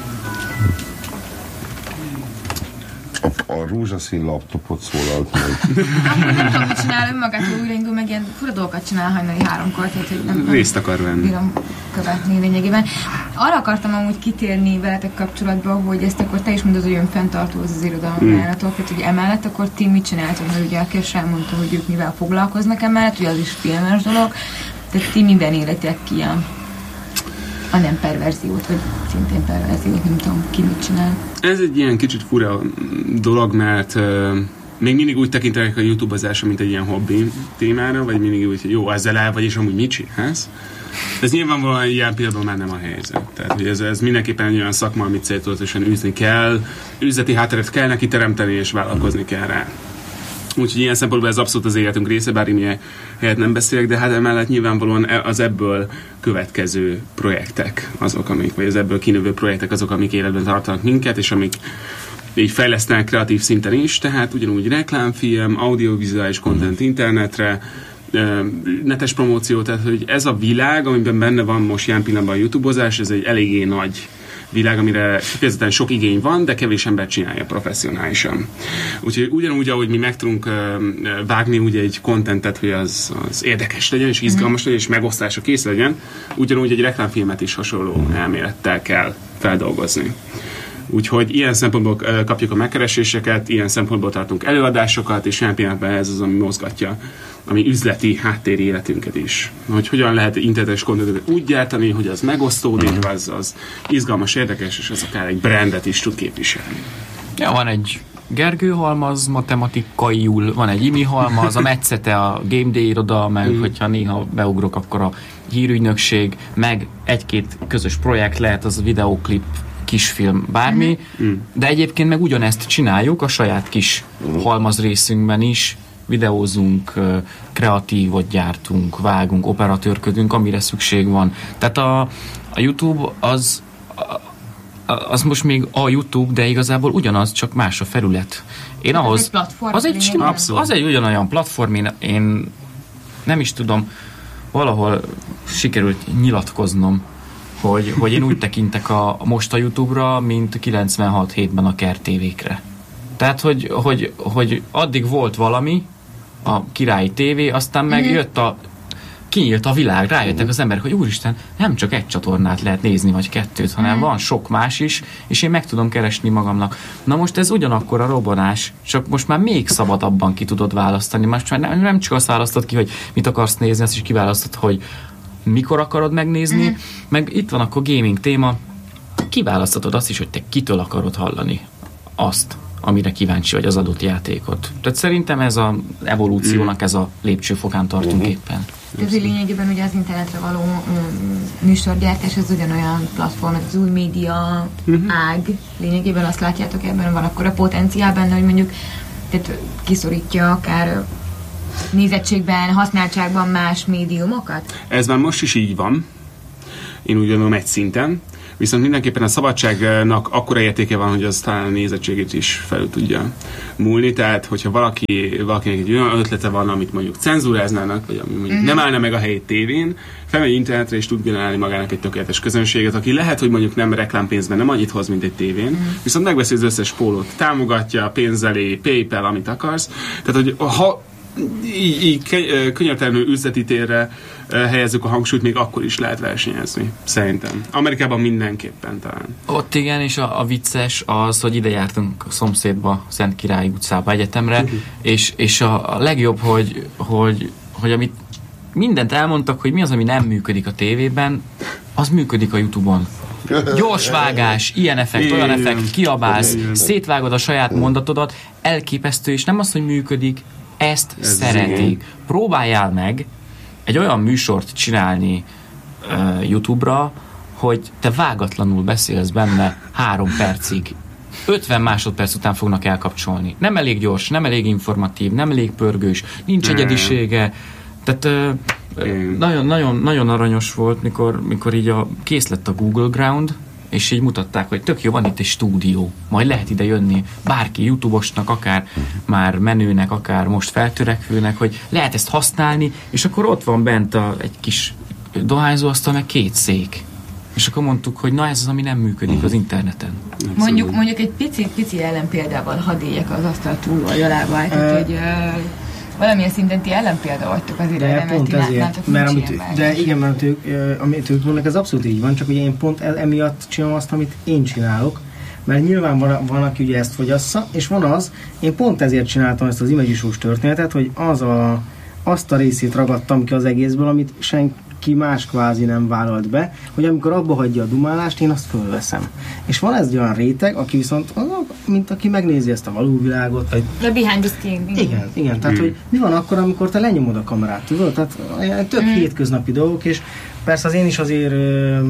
A, a rózsaszín laptopot szólalt meg. Amúgy nem tudom, mit csinál önmagától újraindul, meg ilyen fura dolgokat csinál hajnali háromkor, tehát hogy nem, részt akar venni. Bírom követni lényegében. Arra akartam amúgy kitérni veletek kapcsolatban, hogy ezt akkor te is mondod, hogy önfenntartó az az irodalom mm. ajánlatok, tehát hogy emellett akkor ti mit csináltok, mert ugye a Kes elmondta, hogy ők mivel foglalkoznak emellett, ugye az is filmes dolog, tehát ti miben életek ki a a nem perverziót, vagy szintén perverziót, nem tudom, ki mit csinál. Ez egy ilyen kicsit fura dolog, mert uh, még mindig úgy tekintenek a YouTube-ozása, mint egy ilyen hobbi témára, vagy mindig úgy, hogy jó, ezzel el vagy, és amúgy mit csinálsz? Ez nyilvánvalóan ilyen pillanatban már nem a helyzet. Tehát, hogy ez, ez mindenképpen egy olyan szakma, amit céltudatosan űzni kell, üzleti hátteret kell neki teremteni, és vállalkozni kell rá. Úgyhogy ilyen szempontból ez abszolút az életünk része, bár én helyet nem beszélek, de hát emellett nyilvánvalóan az ebből következő projektek azok, amik, vagy az ebből kinövő projektek azok, amik életben tartanak minket, és amik így fejlesztenek kreatív szinten is, tehát ugyanúgy reklámfilm, audiovizuális content internetre, netes promóció, tehát hogy ez a világ, amiben benne van most jelen pillanatban a YouTube-ozás, ez egy eléggé nagy világ, amire kifejezetten sok igény van, de kevés ember csinálja professzionálisan. Úgyhogy ugyanúgy, ahogy mi meg tudunk uh, vágni ugye egy contentet, hogy az, az érdekes legyen, és izgalmas legyen, és megosztásra kész legyen, ugyanúgy egy reklámfilmet is hasonló elmélettel kell feldolgozni. Úgyhogy ilyen szempontból uh, kapjuk a megkereséseket, ilyen szempontból tartunk előadásokat, és ilyen pillanatban ez az, ami mozgatja a mi üzleti háttéri életünket is. Hogy hogyan lehet internetes kontentet úgy gyártani, hogy az megosztódik, uh-huh. az, az izgalmas, érdekes, és az akár egy brandet is tud képviselni. Ja, van egy Gergő halmaz matematikaiul, van egy Imi halmaz, a Metszete, a Game Day iroda, meg mm. hogyha néha beugrok, akkor a hírügynökség, meg egy-két közös projekt, lehet az a videóklip, kisfilm, bármi, mm. de egyébként meg ugyanezt csináljuk a saját kis mm. halmaz részünkben is, videózunk, kreatívot gyártunk, vágunk, operatőrködünk, amire szükség van. Tehát a, a YouTube az, az most még a YouTube, de igazából ugyanaz, csak más a felület. Én hát ahhoz... Ez egy platform. Az egy, az egy ugyanolyan platform, én, én nem is tudom, valahol sikerült nyilatkoznom, hogy, hogy én úgy tekintek a, most a YouTube-ra, mint kilencvenhat hétben a Kert té vékre. Tehát, hogy, hogy, hogy addig volt valami, a királyi tévé, aztán meg mm-hmm. jött a kinyílt a világ, rájöttek az emberek, hogy úristen, nem csak egy csatornát lehet nézni, vagy kettőt, hanem mm-hmm. van sok más is, és én meg tudom keresni magamnak. Na most ez ugyanakkor a robbanás, csak most már még szabadabban ki tudod választani. Most már nem, nem csak azt választod ki, hogy mit akarsz nézni, azt is kiválasztod, hogy mikor akarod megnézni, mm-hmm. meg itt van akkor gaming téma, kiválaszthatod azt is, hogy te kitől akarod hallani azt. amire kíváncsi vagy az adott játékot. Tehát szerintem ez az evolúciónak ez a lépcsőfokán tartunk uh-huh. éppen. Ez lényegében ugye az internetre való um, műsorgyártás, ez ugyanolyan platform, az új média uh-huh. ág. Lényegében azt látjátok, ebben van akkor a potenciál benne, hogy mondjuk tehát kiszorítja akár nézettségben, használtságban más médiumokat? Ez már most is így van. Én úgy gondolom egy szinten. Viszont mindenképpen a szabadságnak akkora értéke van, hogy az talán a nézettségét is felül tudja múlni. Tehát, hogyha valaki, valakinek egy olyan ötlete van, amit mondjuk cenzúráznának, vagy ami mondjuk mm-hmm. nem állna meg a helyét tévén, felmegy internetre és tud generálni magának egy tökéletes közönséget, aki lehet, hogy mondjuk nem reklámpénzben nem annyit hoz, mint egy tévén, mm-hmm. viszont megveszi az összes pólót, támogatja, pénzelé, PayPal, amit akarsz. Tehát, hogy ha így, így könyörtelenül üzleti térre helyezzük a hangsúlyt, még akkor is lehet versenyezni, szerintem. Amerikában mindenképpen talán. Ott igen, és a, a vicces az, hogy ide jártunk a szomszédba, Szent Király utcába, egyetemre, uh-huh. és, és a, a legjobb, hogy, hogy, hogy amit mindent elmondtak, hogy mi az, ami nem működik a tévében, az működik a YouTube-on. Gyors vágás, ilyen effekt, olyan effekt, kiabálsz, szétvágod a saját mondatodat, elképesztő, és nem az, hogy működik, ezt Ez szeretik. Igen. Próbáljál meg egy olyan műsort csinálni uh, YouTube-ra, hogy te vágatlanul beszélsz benne három percig. ötven másodperc után fognak elkapcsolni. Nem elég gyors, nem elég informatív, nem elég pörgős, nincs egyedisége. Tehát uh, nagyon, nagyon, nagyon aranyos volt, mikor, mikor így a, kész lett a Google Ground, és így mutatták, hogy tök jó, van itt egy stúdió, majd lehet ide jönni bárki YouTube-osnak, akár már menőnek, akár most feltörekvőnek, hogy lehet ezt használni, és akkor ott van bent a, egy kis dohányzóasztal, meg két szék. És akkor mondtuk, hogy na ez az, ami nem működik az interneten. Mondjuk, mondjuk egy pici, pici ellenpéldával hadd éljek az asztal túloldalába, tehát, hogy uh, valamilyen szinten ti ellenpélda vagytok az irányban, mert ti látnátok mert amit, de igen, mert ők, amit ők mondnak, ez abszolút így van, csak ugye én pont emiatt csinálom azt, amit én csinálok, mert nyilván van, van aki ugye ezt fogyassza, és van az, én pont ezért csináltam ezt az image-isús történetet, hogy az a, azt a részét ragadtam ki az egészből, amit senki más kvázi nem vállalt be, hogy amikor abba hagyja a dumálást, én azt fölveszem. És van ez egy olyan réteg, aki viszont, mint aki megnézi ezt a való világot. Vagy... The behind the scene. Igen, igen. Tehát, mm. hogy mi van akkor, amikor te lenyomod a kamerát, tudod? Tehát tök mm. hétköznapi dolgok, és persze az én is azért ö,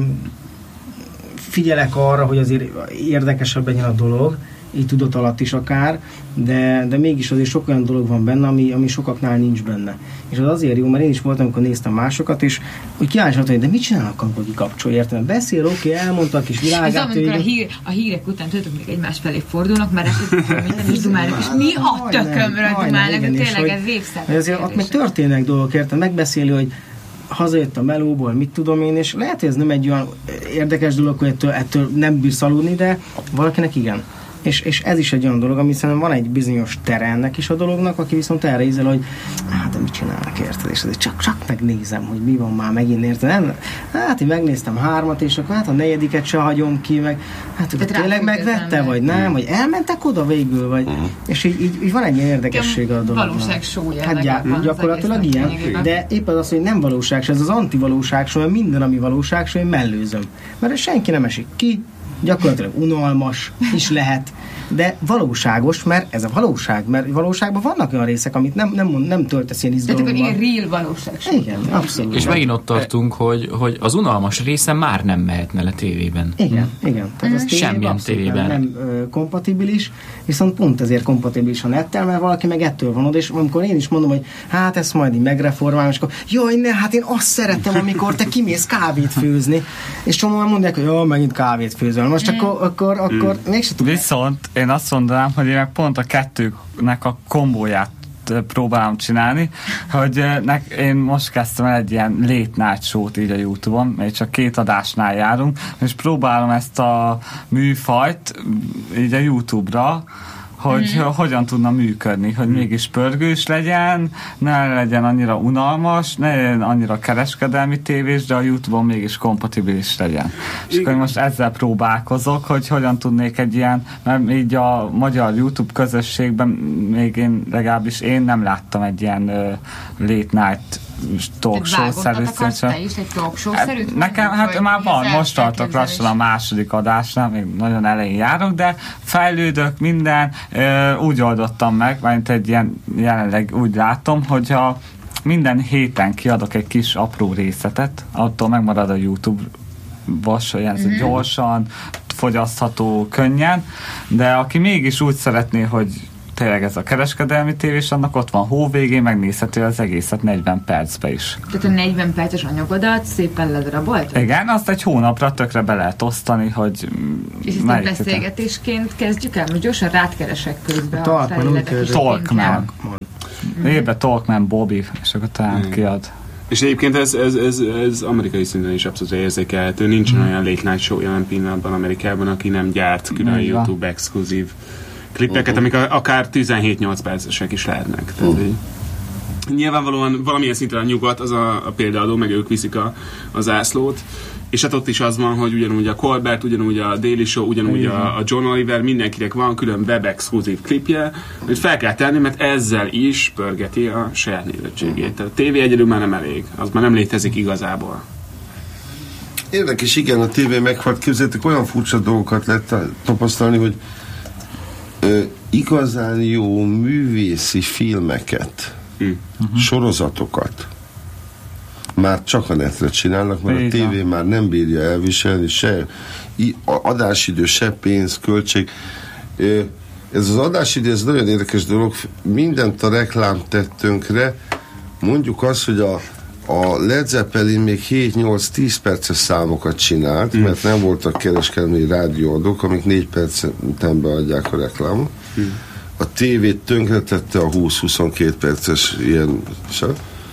figyelek arra, hogy azért érdekesebb legyen a dolog, így tudat alatt is akár, de, de mégis azért sok olyan dolog van benne, ami, ami sokaknál nincs benne. És az azért jó, mert én is voltam, amikor néztem másokat, és hogy kíváncsi voltam, hogy de mit csinálnak, amikor kikapcsolja, értem? Beszél, oké, elmondta a kis világát. Ez amikor a, hír, a hírek után tudok még egymás felé fordulnak, mert ezt is dumálnak, és mi a tökömről dumálnak, de tényleg ez végszerű. Azért ott meg történnek dolgok, értem? Megbeszéli, hogy hazajött a melóból, mit tudom én, és lehet, hogy ez nem egy olyan érdekes dolog, hogy ettől, ettől nem bírsz aludni, de valakinek igen. És, és ez is egy olyan dolog, ami szerintem van egy bizonyos tere ennek is a dolognak, aki viszont erre ízel, hogy hát de mit csinálnak, érted? És azért csak, csak megnézem, hogy mi van már megint, érted? Nem? Hát én megnéztem hármat, és akkor hát a negyediket se hagyom ki, meg hát hogy tényleg megvette, vagy nem, vagy elmentek oda végül, vagy uh-huh. és így, így, így van egy ilyen érdekessége a dolognak. Valóság sója. Hát gyá- gyakorlatilag ilyen, de épp az az, hogy nem valóság, ez az antivalóság só, mert minden, ami valóság só, én mellőzöm. Mert senki nem esik ki, gyakorlatilag unalmas is lehet, de valóságos, mert ez a valóság, mert valóságban vannak olyan részek, amit nem, nem, nem töltesz ilyen izgalomban. Tehát akkor ilyen real valóság. Igen, abszolút. És megint ott tartunk, hogy, hogy az unalmas része már nem mehetne le tévében. Igen, igen. Tehát az semmilyen tévében. Nem ö, kompatibilis, viszont pont ezért kompatibilis a nettel, mert valaki meg ettől van oda, és amikor én is mondom, hogy hát ezt majd így megreformálom, és akkor jaj, ne, hát én azt szeretem, amikor te kimész kávét főzni, és csomóan mondják, hogy jó, megint kávét főzöl. Most mm. akkor, akkor, akkor mm. mégsem tudom. Viszont én azt mondanám, hogy én meg pont a kettőnek a kombóját próbálom csinálni, hogy nek, én most kezdtem el egy ilyen late night show-t így a YouTube-on, még csak két adásnál járunk, és próbálom ezt a műfajt így a YouTube-ra, hogy mm-hmm. hogyan tudna működni, hogy mégis pörgős legyen, ne legyen annyira unalmas, ne legyen annyira kereskedelmi tévés, de a YouTube-on mégis kompatibilis legyen. És akkor most ezzel próbálkozok, hogy hogyan tudnék egy ilyen, mert így a magyar YouTube közösségben még én, legalábbis én nem láttam egy ilyen uh, late night talk show-szerű. Te is egy talk show-szerűt? Nekem, hát már van, most tartok lassan a második adásnál, még nagyon elején járok, de fejlődök minden, úgy oldottam meg, mert egy ilyen jelenleg úgy látom, hogyha minden héten kiadok egy kis apró részletet, attól megmarad a YouTube-vas, olyan mm-hmm. gyorsan, fogyasztható, könnyen, de aki mégis úgy szeretné, hogy tényleg ez a kereskedelmi tévés, annak ott van hó végén, megnézhető az egészet negyven percbe is. Tehát a negyven perces anyagodat szépen ledarabolt? Igen, azt egy hónapra tökre be lehet osztani, hogy és ezt a beszélgetésként kezdjük el? Most gyorsan rátkeresek közben. A Talkman. Évben Talkman Bobby, és akkor talán mm. kiad. És egyébként ez, ez, ez, ez amerikai szinten is abszolút érzékelhető. Nincsen mm. olyan late night show jelen pillanatban Amerikában, aki nem gyárt külön YouTube exkluzív klippeket, amik akár tizenhét-nyolc percesek is lehetnek. Tehát, uh. nyilvánvalóan valamilyen szinten a nyugat az a, a példaadó, meg ők viszik a, a zászlót, és hát ott is az van, hogy ugyanúgy a Colbert, ugyanúgy a Daily Show, ugyanúgy a, a John Oliver, mindenkinek van külön web exkluzív klipje, hogy fel kell tenni, mert ezzel is pörgeti a saját nézettségét. Tehát a tévé egyedül már nem elég, az már nem létezik igazából. Érdekes, igen, a tévé meghalt, képzeljétek, olyan furcsa dolgokat lehet tapasztalni, hogy ö, igazán jó művészi filmeket, mm. sorozatokat már csak a netre csinálnak, mert igen. a tévé már nem bírja elviselni, se adásidő, se pénz, költség. Ez az adásidő, ez nagyon érdekes dolog, mindent a reklám tett tönkre. Mondjuk azt, hogy a, a Led Zeppelin még hét-nyolc-tíz perces számokat csinált, mm. mert nem voltak kereskedelmi rádióadók, amik négy percen beadják a reklámot. Mm. A tévét tönkretette a húsz-huszonkettő perces ilyen sem.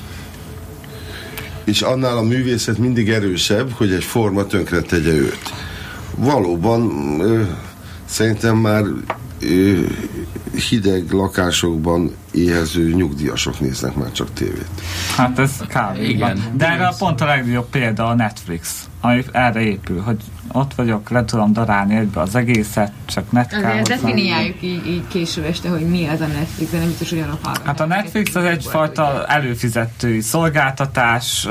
És annál a művészet mindig erősebb, hogy egy forma tönkre tegye őt. Valóban ö, szerintem már ö, hideg lakásokban éhező nyugdíjasok néznek már csak tévét. Hát ez kávéban. De erre pont a legjobb példa a Netflix, ami erre épül, hogy ott vagyok, le tudom darálni egybe az egészet, csak netkához. Azért definiáljuk így, így késő este, hogy mi az a Netflix, de nem biztos, hogy olyanok hallgatnak. Hát a Netflix az egyfajta előfizetői szolgáltatás,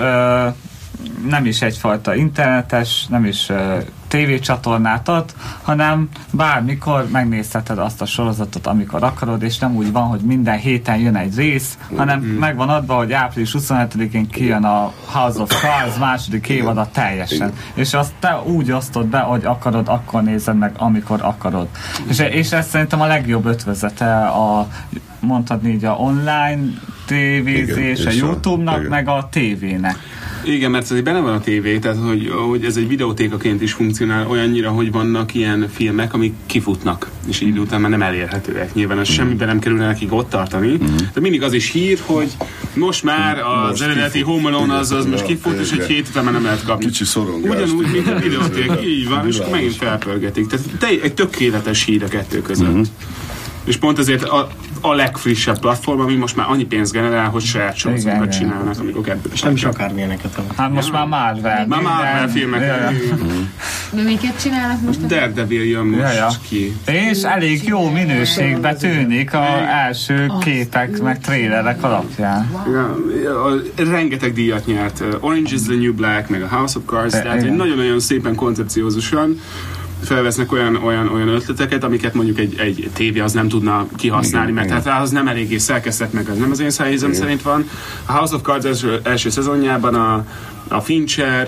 nem is egyfajta internetes, nem is tévécsatornát ad, hanem bármikor megnézheted azt a sorozatot, amikor akarod, és nem úgy van, hogy minden héten jön egy rész, hanem mm. megvan adva, hogy április huszonhetedikén kijön a House of Cards második évada teljesen. És azt te úgy osztod be, hogy akarod, akkor nézed meg, amikor akarod. És, és ez szerintem a legjobb ötvözete a, mondhatni így, a online tévézés, a YouTube-nak, meg a tévének. Igen, mert ez benne van a tévé, tehát hogy, hogy ez egy videótékaként is funkcionál olyannyira, hogy vannak ilyen filmek, amik kifutnak, és így után már nem elérhetőek. Nyilván az mm. semmiben nem kerülne nekik ott tartani, mm. de mindig az is hír, hogy most már az most eredeti Home Alone az, az most kifut, és egy hét után már nem lehet kapni. Kicsi szorongás. Ugyanúgy, mint a videóték, így van, és megint felpörgetik. Tehát egy tökéletes hír a kettő között. Mm. És pont ezért a, a legfrissebb platform, ami most már annyi pénzt generál, hogy saját sorozatokat csinálnak, amikor ebből és nem is akármilyeneket. Hát most már Marvel. Már Marvel filmek. Ja, ja. De miket csinálnak most? A Daredevil jön most ja, ja. ki. És elég jó minőségbe tűnik az első képek, meg trélerek alapján. Ja, rengeteg díjat nyert. Orange is the New Black, meg a House of Cards, de, tehát nagyon-nagyon szépen koncepciózusan felvesznek olyan, olyan, olyan ötleteket, amiket mondjuk egy, egy tévé az nem tudna kihasználni, igen, mert hát az nem eléggé szerkesztett, meg az nem az én szájízom szerint van. A House of Cards első, első szezonjában a, a Fincher,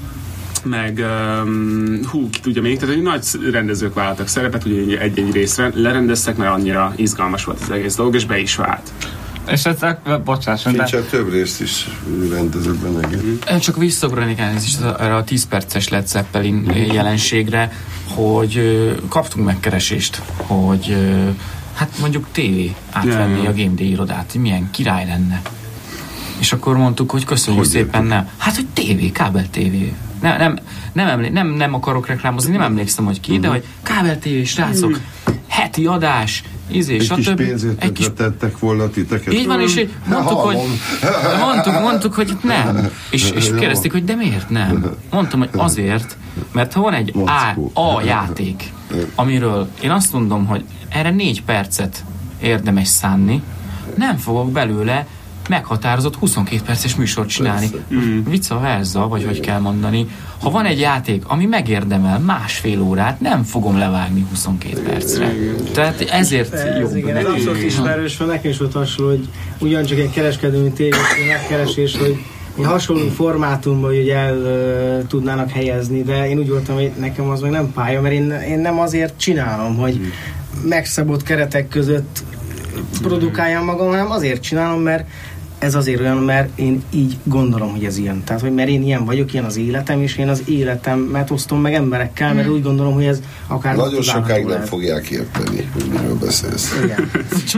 meg um, hú, ki tudja még, tehát hogy nagy rendezők vállaltak szerepet, ugye egy-egy részre lerendeztek, mert annyira izgalmas volt az egész dolog, és be is vált. És ezek, bocsásson, de... Fincher több részt is rendezett benne. Mm. Csak visszaugranék elnézést erre a tíz perces Led Zeppelin jelenségre, hogy uh, kaptunk megkeresést, hogy uh, hát mondjuk tévé átvenni yeah. a Game Day irodát, hogy milyen király lenne. És akkor mondtuk, hogy köszönjük hogy szépen, nem. Hát, hogy tévé, kábel tévé. Nem, nem, nem, emlé- nem, nem akarok reklámozni, nem emlékszem, hogy ki, uh-huh. de hogy kábel tévé, srácok, uh-huh. heti adás, ízé, egy kis több, pénzért egy kis... tettek volna titeket. Így van, és mondtuk, hogy mondtuk, mondtuk, hogy nem. És, és kérdezték, hogy de miért nem? Mondtam, hogy azért, mert ha van egy A, A játék, amiről én azt mondom, hogy erre négy percet érdemes szánni, nem fogok belőle meghatározott huszonkét perces műsort csinálni. Mm. Vice versa, vagy hogy kell mondani. Ha van egy játék, ami megérdemel másfél órát, nem fogom levágni huszonkét percre. Tehát ezért ez, jobb. Igen, ez abszolút ismerős, van nekem is volt hasonló, hogy ugyancsak egy kereskedői tévés megkeresés, hogy egy hasonló formátumban hogy el uh, tudnának helyezni, de én úgy voltam, hogy nekem az meg nem pálya, mert én, én nem azért csinálom, hogy megszabott keretek között produkáljam magam, hanem azért csinálom, mert ez azért olyan, mert én így gondolom, hogy ez ilyen. Tehát, hogy mert én ilyen vagyok, ilyen az életem, és én az életemet osztom meg emberekkel, mert úgy gondolom, hogy ez akár... Nagyon sokáig nem fogják érteni, hogy miről beszélsz. Igen.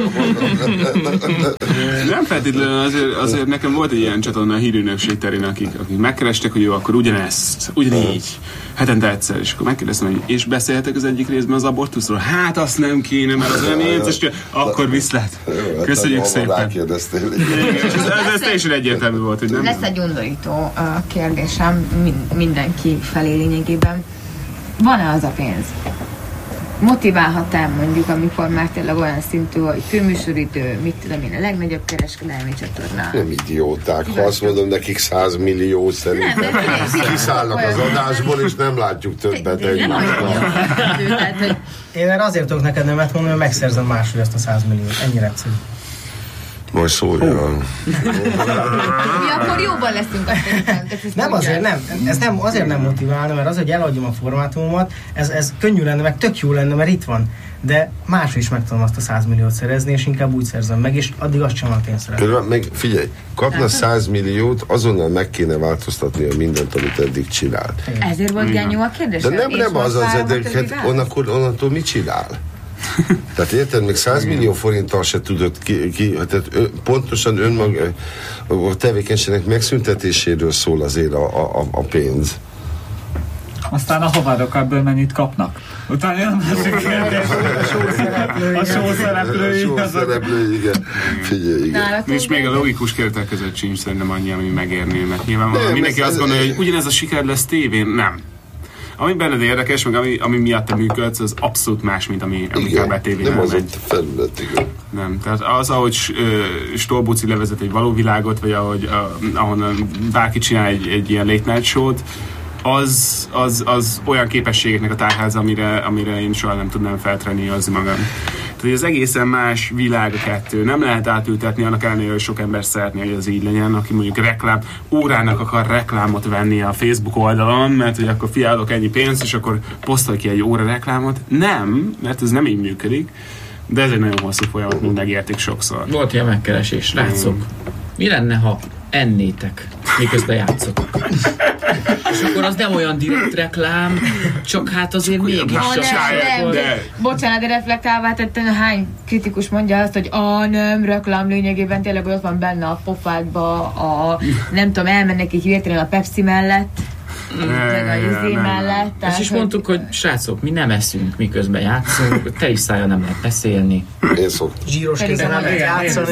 Nem feltétlenül, azért, azért nekem volt egy ilyen csatorna a hírűnökség terén, akik, akik megkerestek, hogy jó, akkor ugyanezt, ugyanígy, hetente egyszer, és akkor megkérdeztem, hogy és beszélhetek az egyik részben az abortuszról? Hát azt nem kéne, mert az olyan érzés, akkor viszlát. Köszönjük szépen. És ez, ez, ez teljesen egyértelmű volt, hogy nem... Lesz egy undorító uh, kérdésem mindenki felé lényegében. Van-e az a pénz? Motiválhat-e mondjuk, amikor már tényleg olyan szintű, hogy főműsoridő, mit tudom én, a legnagyobb kereskedelmi csatorna? Nem idióták, ha azt mondom nekik száz millió szerintem kiszállnak az adásból, és nem látjuk többet egymással. Én erre azért tudok neked nemet mondani, hogy megszerzem máshogy ezt a száz milliót. Ennyire egyszerű. Majd szólja. Mi akkor jóban leszünk azt szerintem. Nem azért nem, ez nem, azért nem motiválna, mert az, hogy eladjam a formátumomat, ez, ez könnyű lenne, meg tök jó lenne, mert itt van. De máshogy is meg tudom azt a száz milliót szerezni, és inkább úgy szerzem meg, és addig azt sem, amit én szeretem. Meg figyelj, kapna száz milliót, azonnal meg kéne változtatni a mindent, amit eddig csinált. Ezért volt genyó a kérdés? De nem, nem az az, de hát onnakor, onnantól mit csinál? Tehát érted, még száz millió forinttal se tudott ki, ki tehát ön, pontosan önmaga a tevékenységnek megszüntetéséről szól azért a, a, a pénz. Aztán a havarok ebből mennyit kapnak. Utána jön a másik kérdés. A sószereplői. A sószereplői, igen. Figyelj, igen. És még a logikus keretek között sincs szerintem annyi, ami megérné, mert nyilvánvalóan mindenki azt gondolja, hogy ugyanez a siker lesz tévén. Nem. Ami benned érdekes, meg ami, ami miatt te működsz, az abszolút más, mint ami, ami kábel tévén nem az ott felület, igen. Nem, tehát az, ahogy uh, Stolbuci levezet egy való világot, vagy ahogy, uh, ahonnan bárki csinál egy, egy ilyen late night show-t, az, az, az olyan képességeknek a tárháza, amire, amire én soha nem tudnám feltrenni az magam. Tehát az egészen más világ a kettő. Nem lehet átültetni, annak ellenére, hogy sok ember szeretné, hogy az így legyen, aki mondjuk reklám, órának akar reklámot venni a Facebook oldalon, mert hogy akkor fiálok ennyi pénzt, és akkor posztolj ki egy óra reklámot. Nem, mert ez nem így működik, de ez egy nagyon hosszú folyamat, mint megértik sokszor. Volt ilyen megkeresés, látszok. Mi lenne, ha ennétek, miközben játszotok? És akkor az nem olyan direkt reklám, csak hát azért mégis csak... De... Bocsánat, de reflektálvá tettem, hány kritikus mondja azt, hogy a nem reklám lényegében tényleg ott van benne a pofádba, a nem tudom, elmennek így hirtelen a Pepsi mellett, meg a izé mellett. Ezt is mondtuk, hogy srácok, mi nem eszünk, miközben játszunk, te is szája nem lehet beszélni. Én szoktam. Zsíros kézzel nem lehet játszani.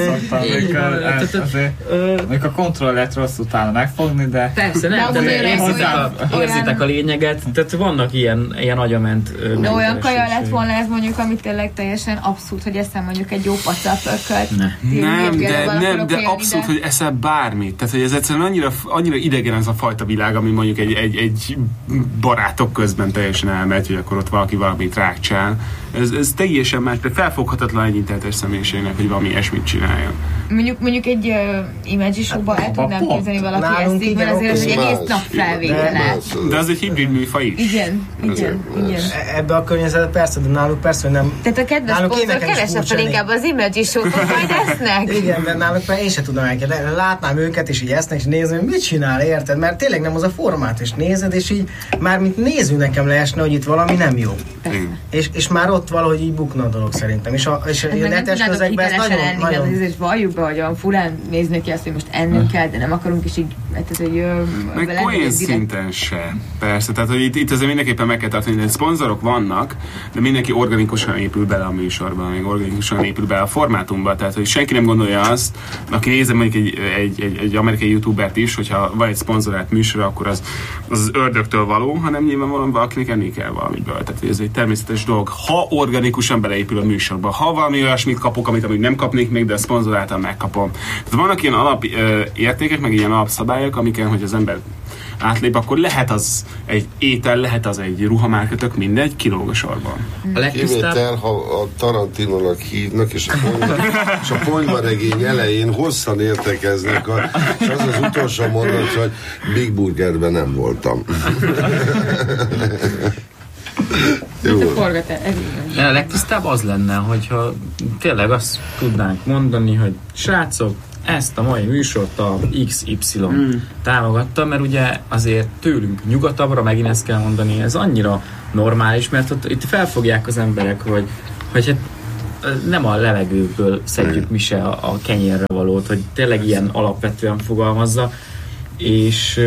Még a kontrollert rossz utána megfogni, de... Persze, nem, de, de érzitek, a, érzitek a lényeget, tehát vannak ilyen, ilyen agyament... De olyan kaja lett volna ez mondjuk, amit tényleg teljesen abszurd, hogy eszem mondjuk egy jó pacapököt. Ne. Nem, de, nem, de abszurd, hogy eszel bármit. Tehát, hogy ez egyszerűen annyira, annyira idegen ez a fajta világ, ami mondjuk egy, egy, egy barátok közben teljesen elmegy, hogy akkor ott valaki valamit rákcsál. Ez, ez teljesen más, de felfoghatatlan egy internetes személyiségnek, hogy valami ilyesmit csináljon. Mondjuk, mondjuk egy uh, image show-ba el tudnám képzelni valaki eszik, mert azért az egy egész nap felvétele. De az egy hibrid műfaj is. Igen, igen, igen. Ebbe a környezetben persze, de náluk persze, hogy nem... Tehát a kedves sponsor keresne fel inkább az image show-t, majd esznek. Igen, mert náluk már én sem tudom elkezdeni. Látnám őket, és így esznek, és nézem, hogy mit csinál, érted? Mert tényleg nem az a formát, és nézed, és így már mint néző nekem leesne, hogy itt valami nem jó. És, és már ott valahogy így bukna a dolog szerintem. És a, és hát a netes közegben ez nagyon... Lenni, nagyon... De azért valljuk be, hogy olyan furán néznek ki azt, hogy most ennünk kell, de nem akarunk, és így... Hát ez egy... Meg olyan szinten se. Persze, tehát hogy itt, itt azért mindenképpen meg kell tartani, hogy szponzorok vannak, de mindenki organikusan épül bele a műsorban, még organikusan épül bele a formátumba, tehát hogy senki nem gondolja azt, aki nézze mondjuk egy, egy, egy, egy amerikai youtubert is, hogyha van egy szponzorált műsor, akkor az az az ördögtől való, hanem nyilvánvalóan valakinek enni kell valamiből. Tehát ez egy természetes dolog. Ha organikusan beleépül a műsorba, ha valami olyasmit kapok, amit amúgy nem kapnék még, de a szponzor által megkapom. Tehát vannak ilyen alapértékek, meg ilyen alapszabályok, amiken, hogy az ember átlép, akkor lehet az egy étel, lehet az egy ruhamárka, tök mindegy, kilóg a sorban. A kivétel, ha a Tarantinónak hívnak, és a, ponyva, és a ponyvaregény elején hosszan értekeznek, a, és az az utolsó mondat, hogy Big Burgerben nem voltam. Jó. A legtisztább az lenne, hogyha tényleg azt tudnánk mondani, hogy srácok, ezt a mai műsort a iksz ipszilon mm. támogatta, mert ugye azért tőlünk nyugatabbra, megint ezt kell mondani, ez annyira normális, mert ott, itt felfogják az emberek, hogy, hogy hát nem a levegőből szedjük mi se a, a kenyérre valót, hogy tényleg ilyen alapvetően fogalmazza, és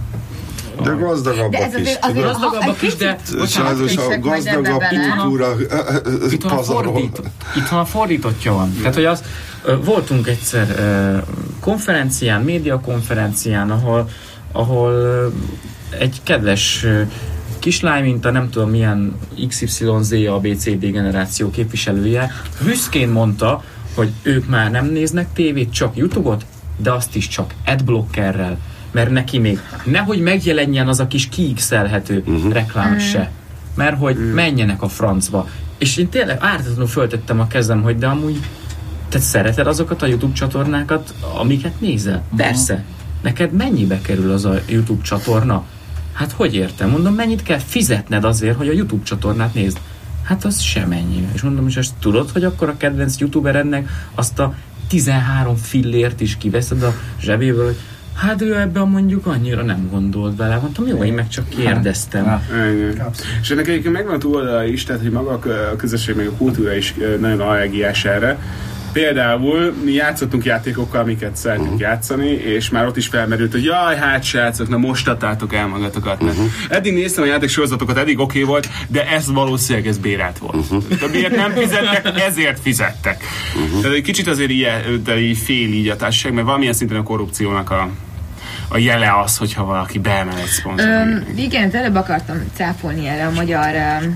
de gazdagabbak is. Azért gazdagabbak is, de sajnos a gazdagabb kultúra pazarol. Itt van a fordítottja van. Tehát, hogy az, voltunk egyszer konferencián, médiakonferencián, ahol, ahol egy kedves kislány, mint a nem tudom milyen iksz ipszilon zé á bé cé dé generáció képviselője, büszkén mondta, hogy ők már nem néznek tévét, csak YouTube-ot, de azt is csak adblockerrel, mert neki még nehogy megjelenjen az a kis kiixelhető uh-huh. reklám se, mert hogy uh-huh. menjenek a francba. És én tényleg ártatlanul föltettem a kezem, hogy de amúgy te szereted azokat a YouTube csatornákat, amiket nézel? Uh-huh. Persze. Neked mennyibe kerül az a YouTube csatorna? Hát hogy értem? Mondom, mennyit kell fizetned azért, hogy a YouTube csatornát nézd? Hát az semennyi. És mondom, és ezt tudod, hogy akkor a kedvenc youtuberednek azt a tizenhárom fillért is kiveszed a zsebéből, hogy hát ő ebben mondjuk annyira nem gondolt bele. Mondtam, jó, én meg csak kérdeztem. Ja. És ennek egyébként megvan a túloldala is, tehát hogy maga a közösség, meg a kultúra is nagyon allergiás erre. Például mi játszottunk játékokkal, amiket szeretünk uh-huh. játszani, és már ott is felmerült, hogy jaj, hát srácok, na most adtátok el magatokat. Uh-huh. Eddig néztem a játéksorozatokat, eddig oké okay volt, de ez valószínűleg ez bérelt volt. Uh-huh. Tehát miért nem fizettek, ezért fizettek. Uh-huh. Tehát egy kicsit azért ilyen, de így fél így a társaság, mert valamilyen szinten a korrupciónak a, a jele az, hogyha valaki beemel egy szponzor. Igen, előbb akartam cáfolni erre a magyar um,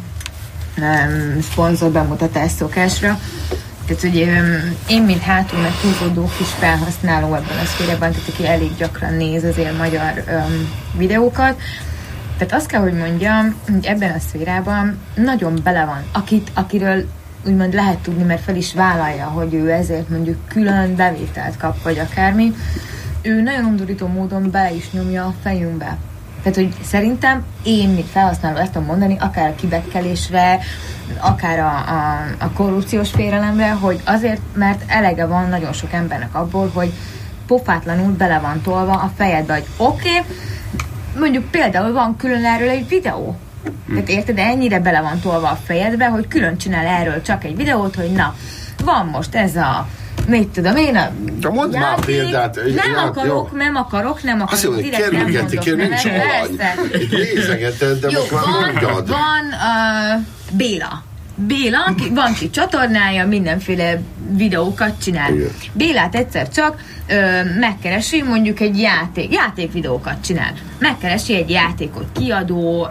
um, szponzor bemutatás szokásra. Tehát, hogy én, mint hátul meg húzódó kis felhasználó ebben a szférában, tehát aki elég gyakran néz azért magyar um, videókat, tehát azt kell, hogy mondjam, hogy ebben a szférában nagyon bele van. Akit, akiről úgymond lehet tudni, mert fel is vállalja, hogy ő ezért mondjuk külön bevételt kap, vagy akármi, ő nagyon undorító módon bele is nyomja a fejünkbe. Tehát, hogy szerintem én, mint felhasználó ezt tudom mondani, akár a kibekkelésre, akár a, a, a korrupciós félelemre, hogy azért, mert elege van nagyon sok embernek abból, hogy pofátlanul bele van tolva a fejedbe, hogy oké, okay, mondjuk például van külön erről egy videó. Tehát érted, ennyire bele van tolva a fejedbe, hogy külön csinál erről csak egy videót, hogy na, van most ez a mit tudom én, a de mondd játék, már példát. Nem já, akarok, jó. nem akarok, nem akarok. Azt mondom, hogy kerülgeti, kerül, nincs alany. Itt nézegeted, de jó, most már mondjad. Van uh, Béla. Béla, ki, van ki csatornája, mindenféle videókat csinál. Igen. Bélát egyszer csak ö, megkeresi, mondjuk egy játék, játékvideókat csinál. Megkeresi egy játékot kiadó ö,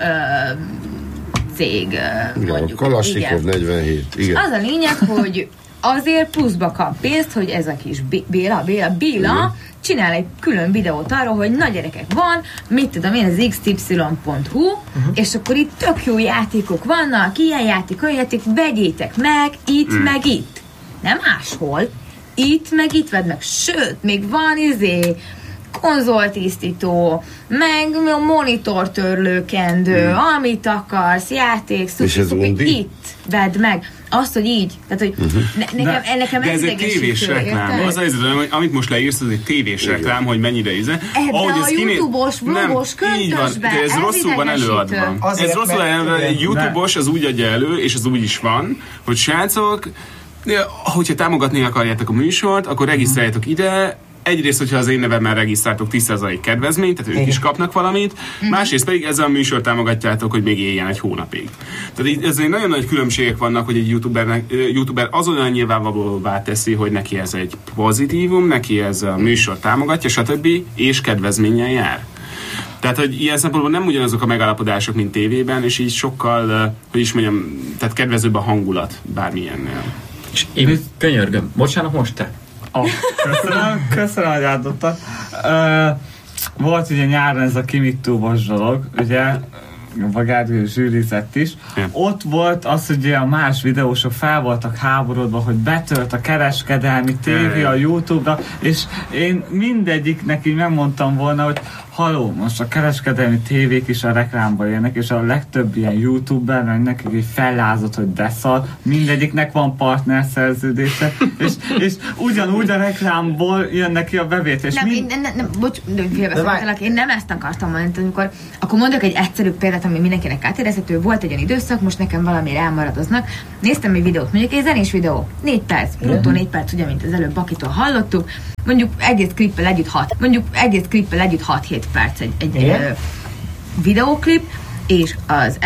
cég. Ö, igen, Kalasnyikov negyvenhét. Igen. Az a lényeg, hogy azért pluszba kap pénzt, hogy ez a kis Béla, Béla, Béla csinál egy külön videót arról, hogy na gyerekek, van, mit tudom én, az iksz ipszilon pont hú, uh-huh. és akkor itt tök jó játékok vannak, ilyen játék, olyan játék, vegyétek meg, itt, uh-huh. meg itt. Nem máshol. Itt, meg itt vedd meg. Sőt, még van izé, konzoltisztító, meg monitortörlőkendő, uh-huh. amit akarsz, játék, szupi, itt vedd meg. Azt, hogy így. Tehát, hogy uh-huh. ne, nekem, de, nekem de ez egy tévés reklám. Az az, amit most leírsz, az egy tévés igen. reklám, hogy mennyire íze. Ebben a YouTube-os, vlogos köntösbe. De ez rosszul van előadva. Azért, ez rosszul van előadva. Egy YouTube-os az úgy adja elő, és az úgy is van, hogy srácok, hogyha támogatni akarjátok a műsort, akkor regisztráljátok ide. Egyrészt, hogyha az én nevemmel regisztráltok tíz százalék kedvezményt, tehát ők igen. is kapnak valamit, mm. másrészt pedig ezzel a műsort támogatjátok, hogy még éljen egy hónapig. Tehát így ezzel nagyon nagy különbségek vannak, hogy egy youtubernek, youtuber azonnal nyilvánvalóvá teszi, hogy neki ez egy pozitívum, neki ez a műsor támogatja, stb. És kedvezménnyel jár. Tehát, hogy ilyen szempontból nem ugyanazok a megállapodások, mint tévében, és így sokkal, hogy is mondjam, tehát kedvezőbb a hangulat bármilyennél. És én könyörgöm, bocsánat, most te. Oh, köszönöm, köszönöm, hogy átadtad. Uh, volt ugye nyáron ez a Kimittóbos dolog, ugye, a Gergő zsűrizett is. Yeah. Ott volt az, hogy a más videósok fel voltak háborodva, hogy betört a kereskedelmi tévé a YouTube-ra, és én mindegyiknek így megmondtam volna, hogy haló, most a kereskedelmi tévék is a reklámba élnek, és a legtöbb ilyen youtuber, meg nekik így fellázott, hogy beszal, mindegyiknek van partnerszerződése, és, és ugyanúgy a reklámból jön neki a bevétel. Nem, mind... én, nem, nem, bocs, félbeszóltalak, én nem ezt akartam mondani, amikor, akkor mondok egy egyszerű példát, ami mindenkinek átérezhető, volt egy olyan időszak, most nekem valamire elmaradoznak, néztem egy videót, mondjuk egy zenés videó, négy perc, bruttó négy perc, ugye, mint az előbb Bakitól hallottuk, mondjuk egész klippel együtt hat, mondjuk egész klippel együtt hat-hét perc egy, egy videóklip, és az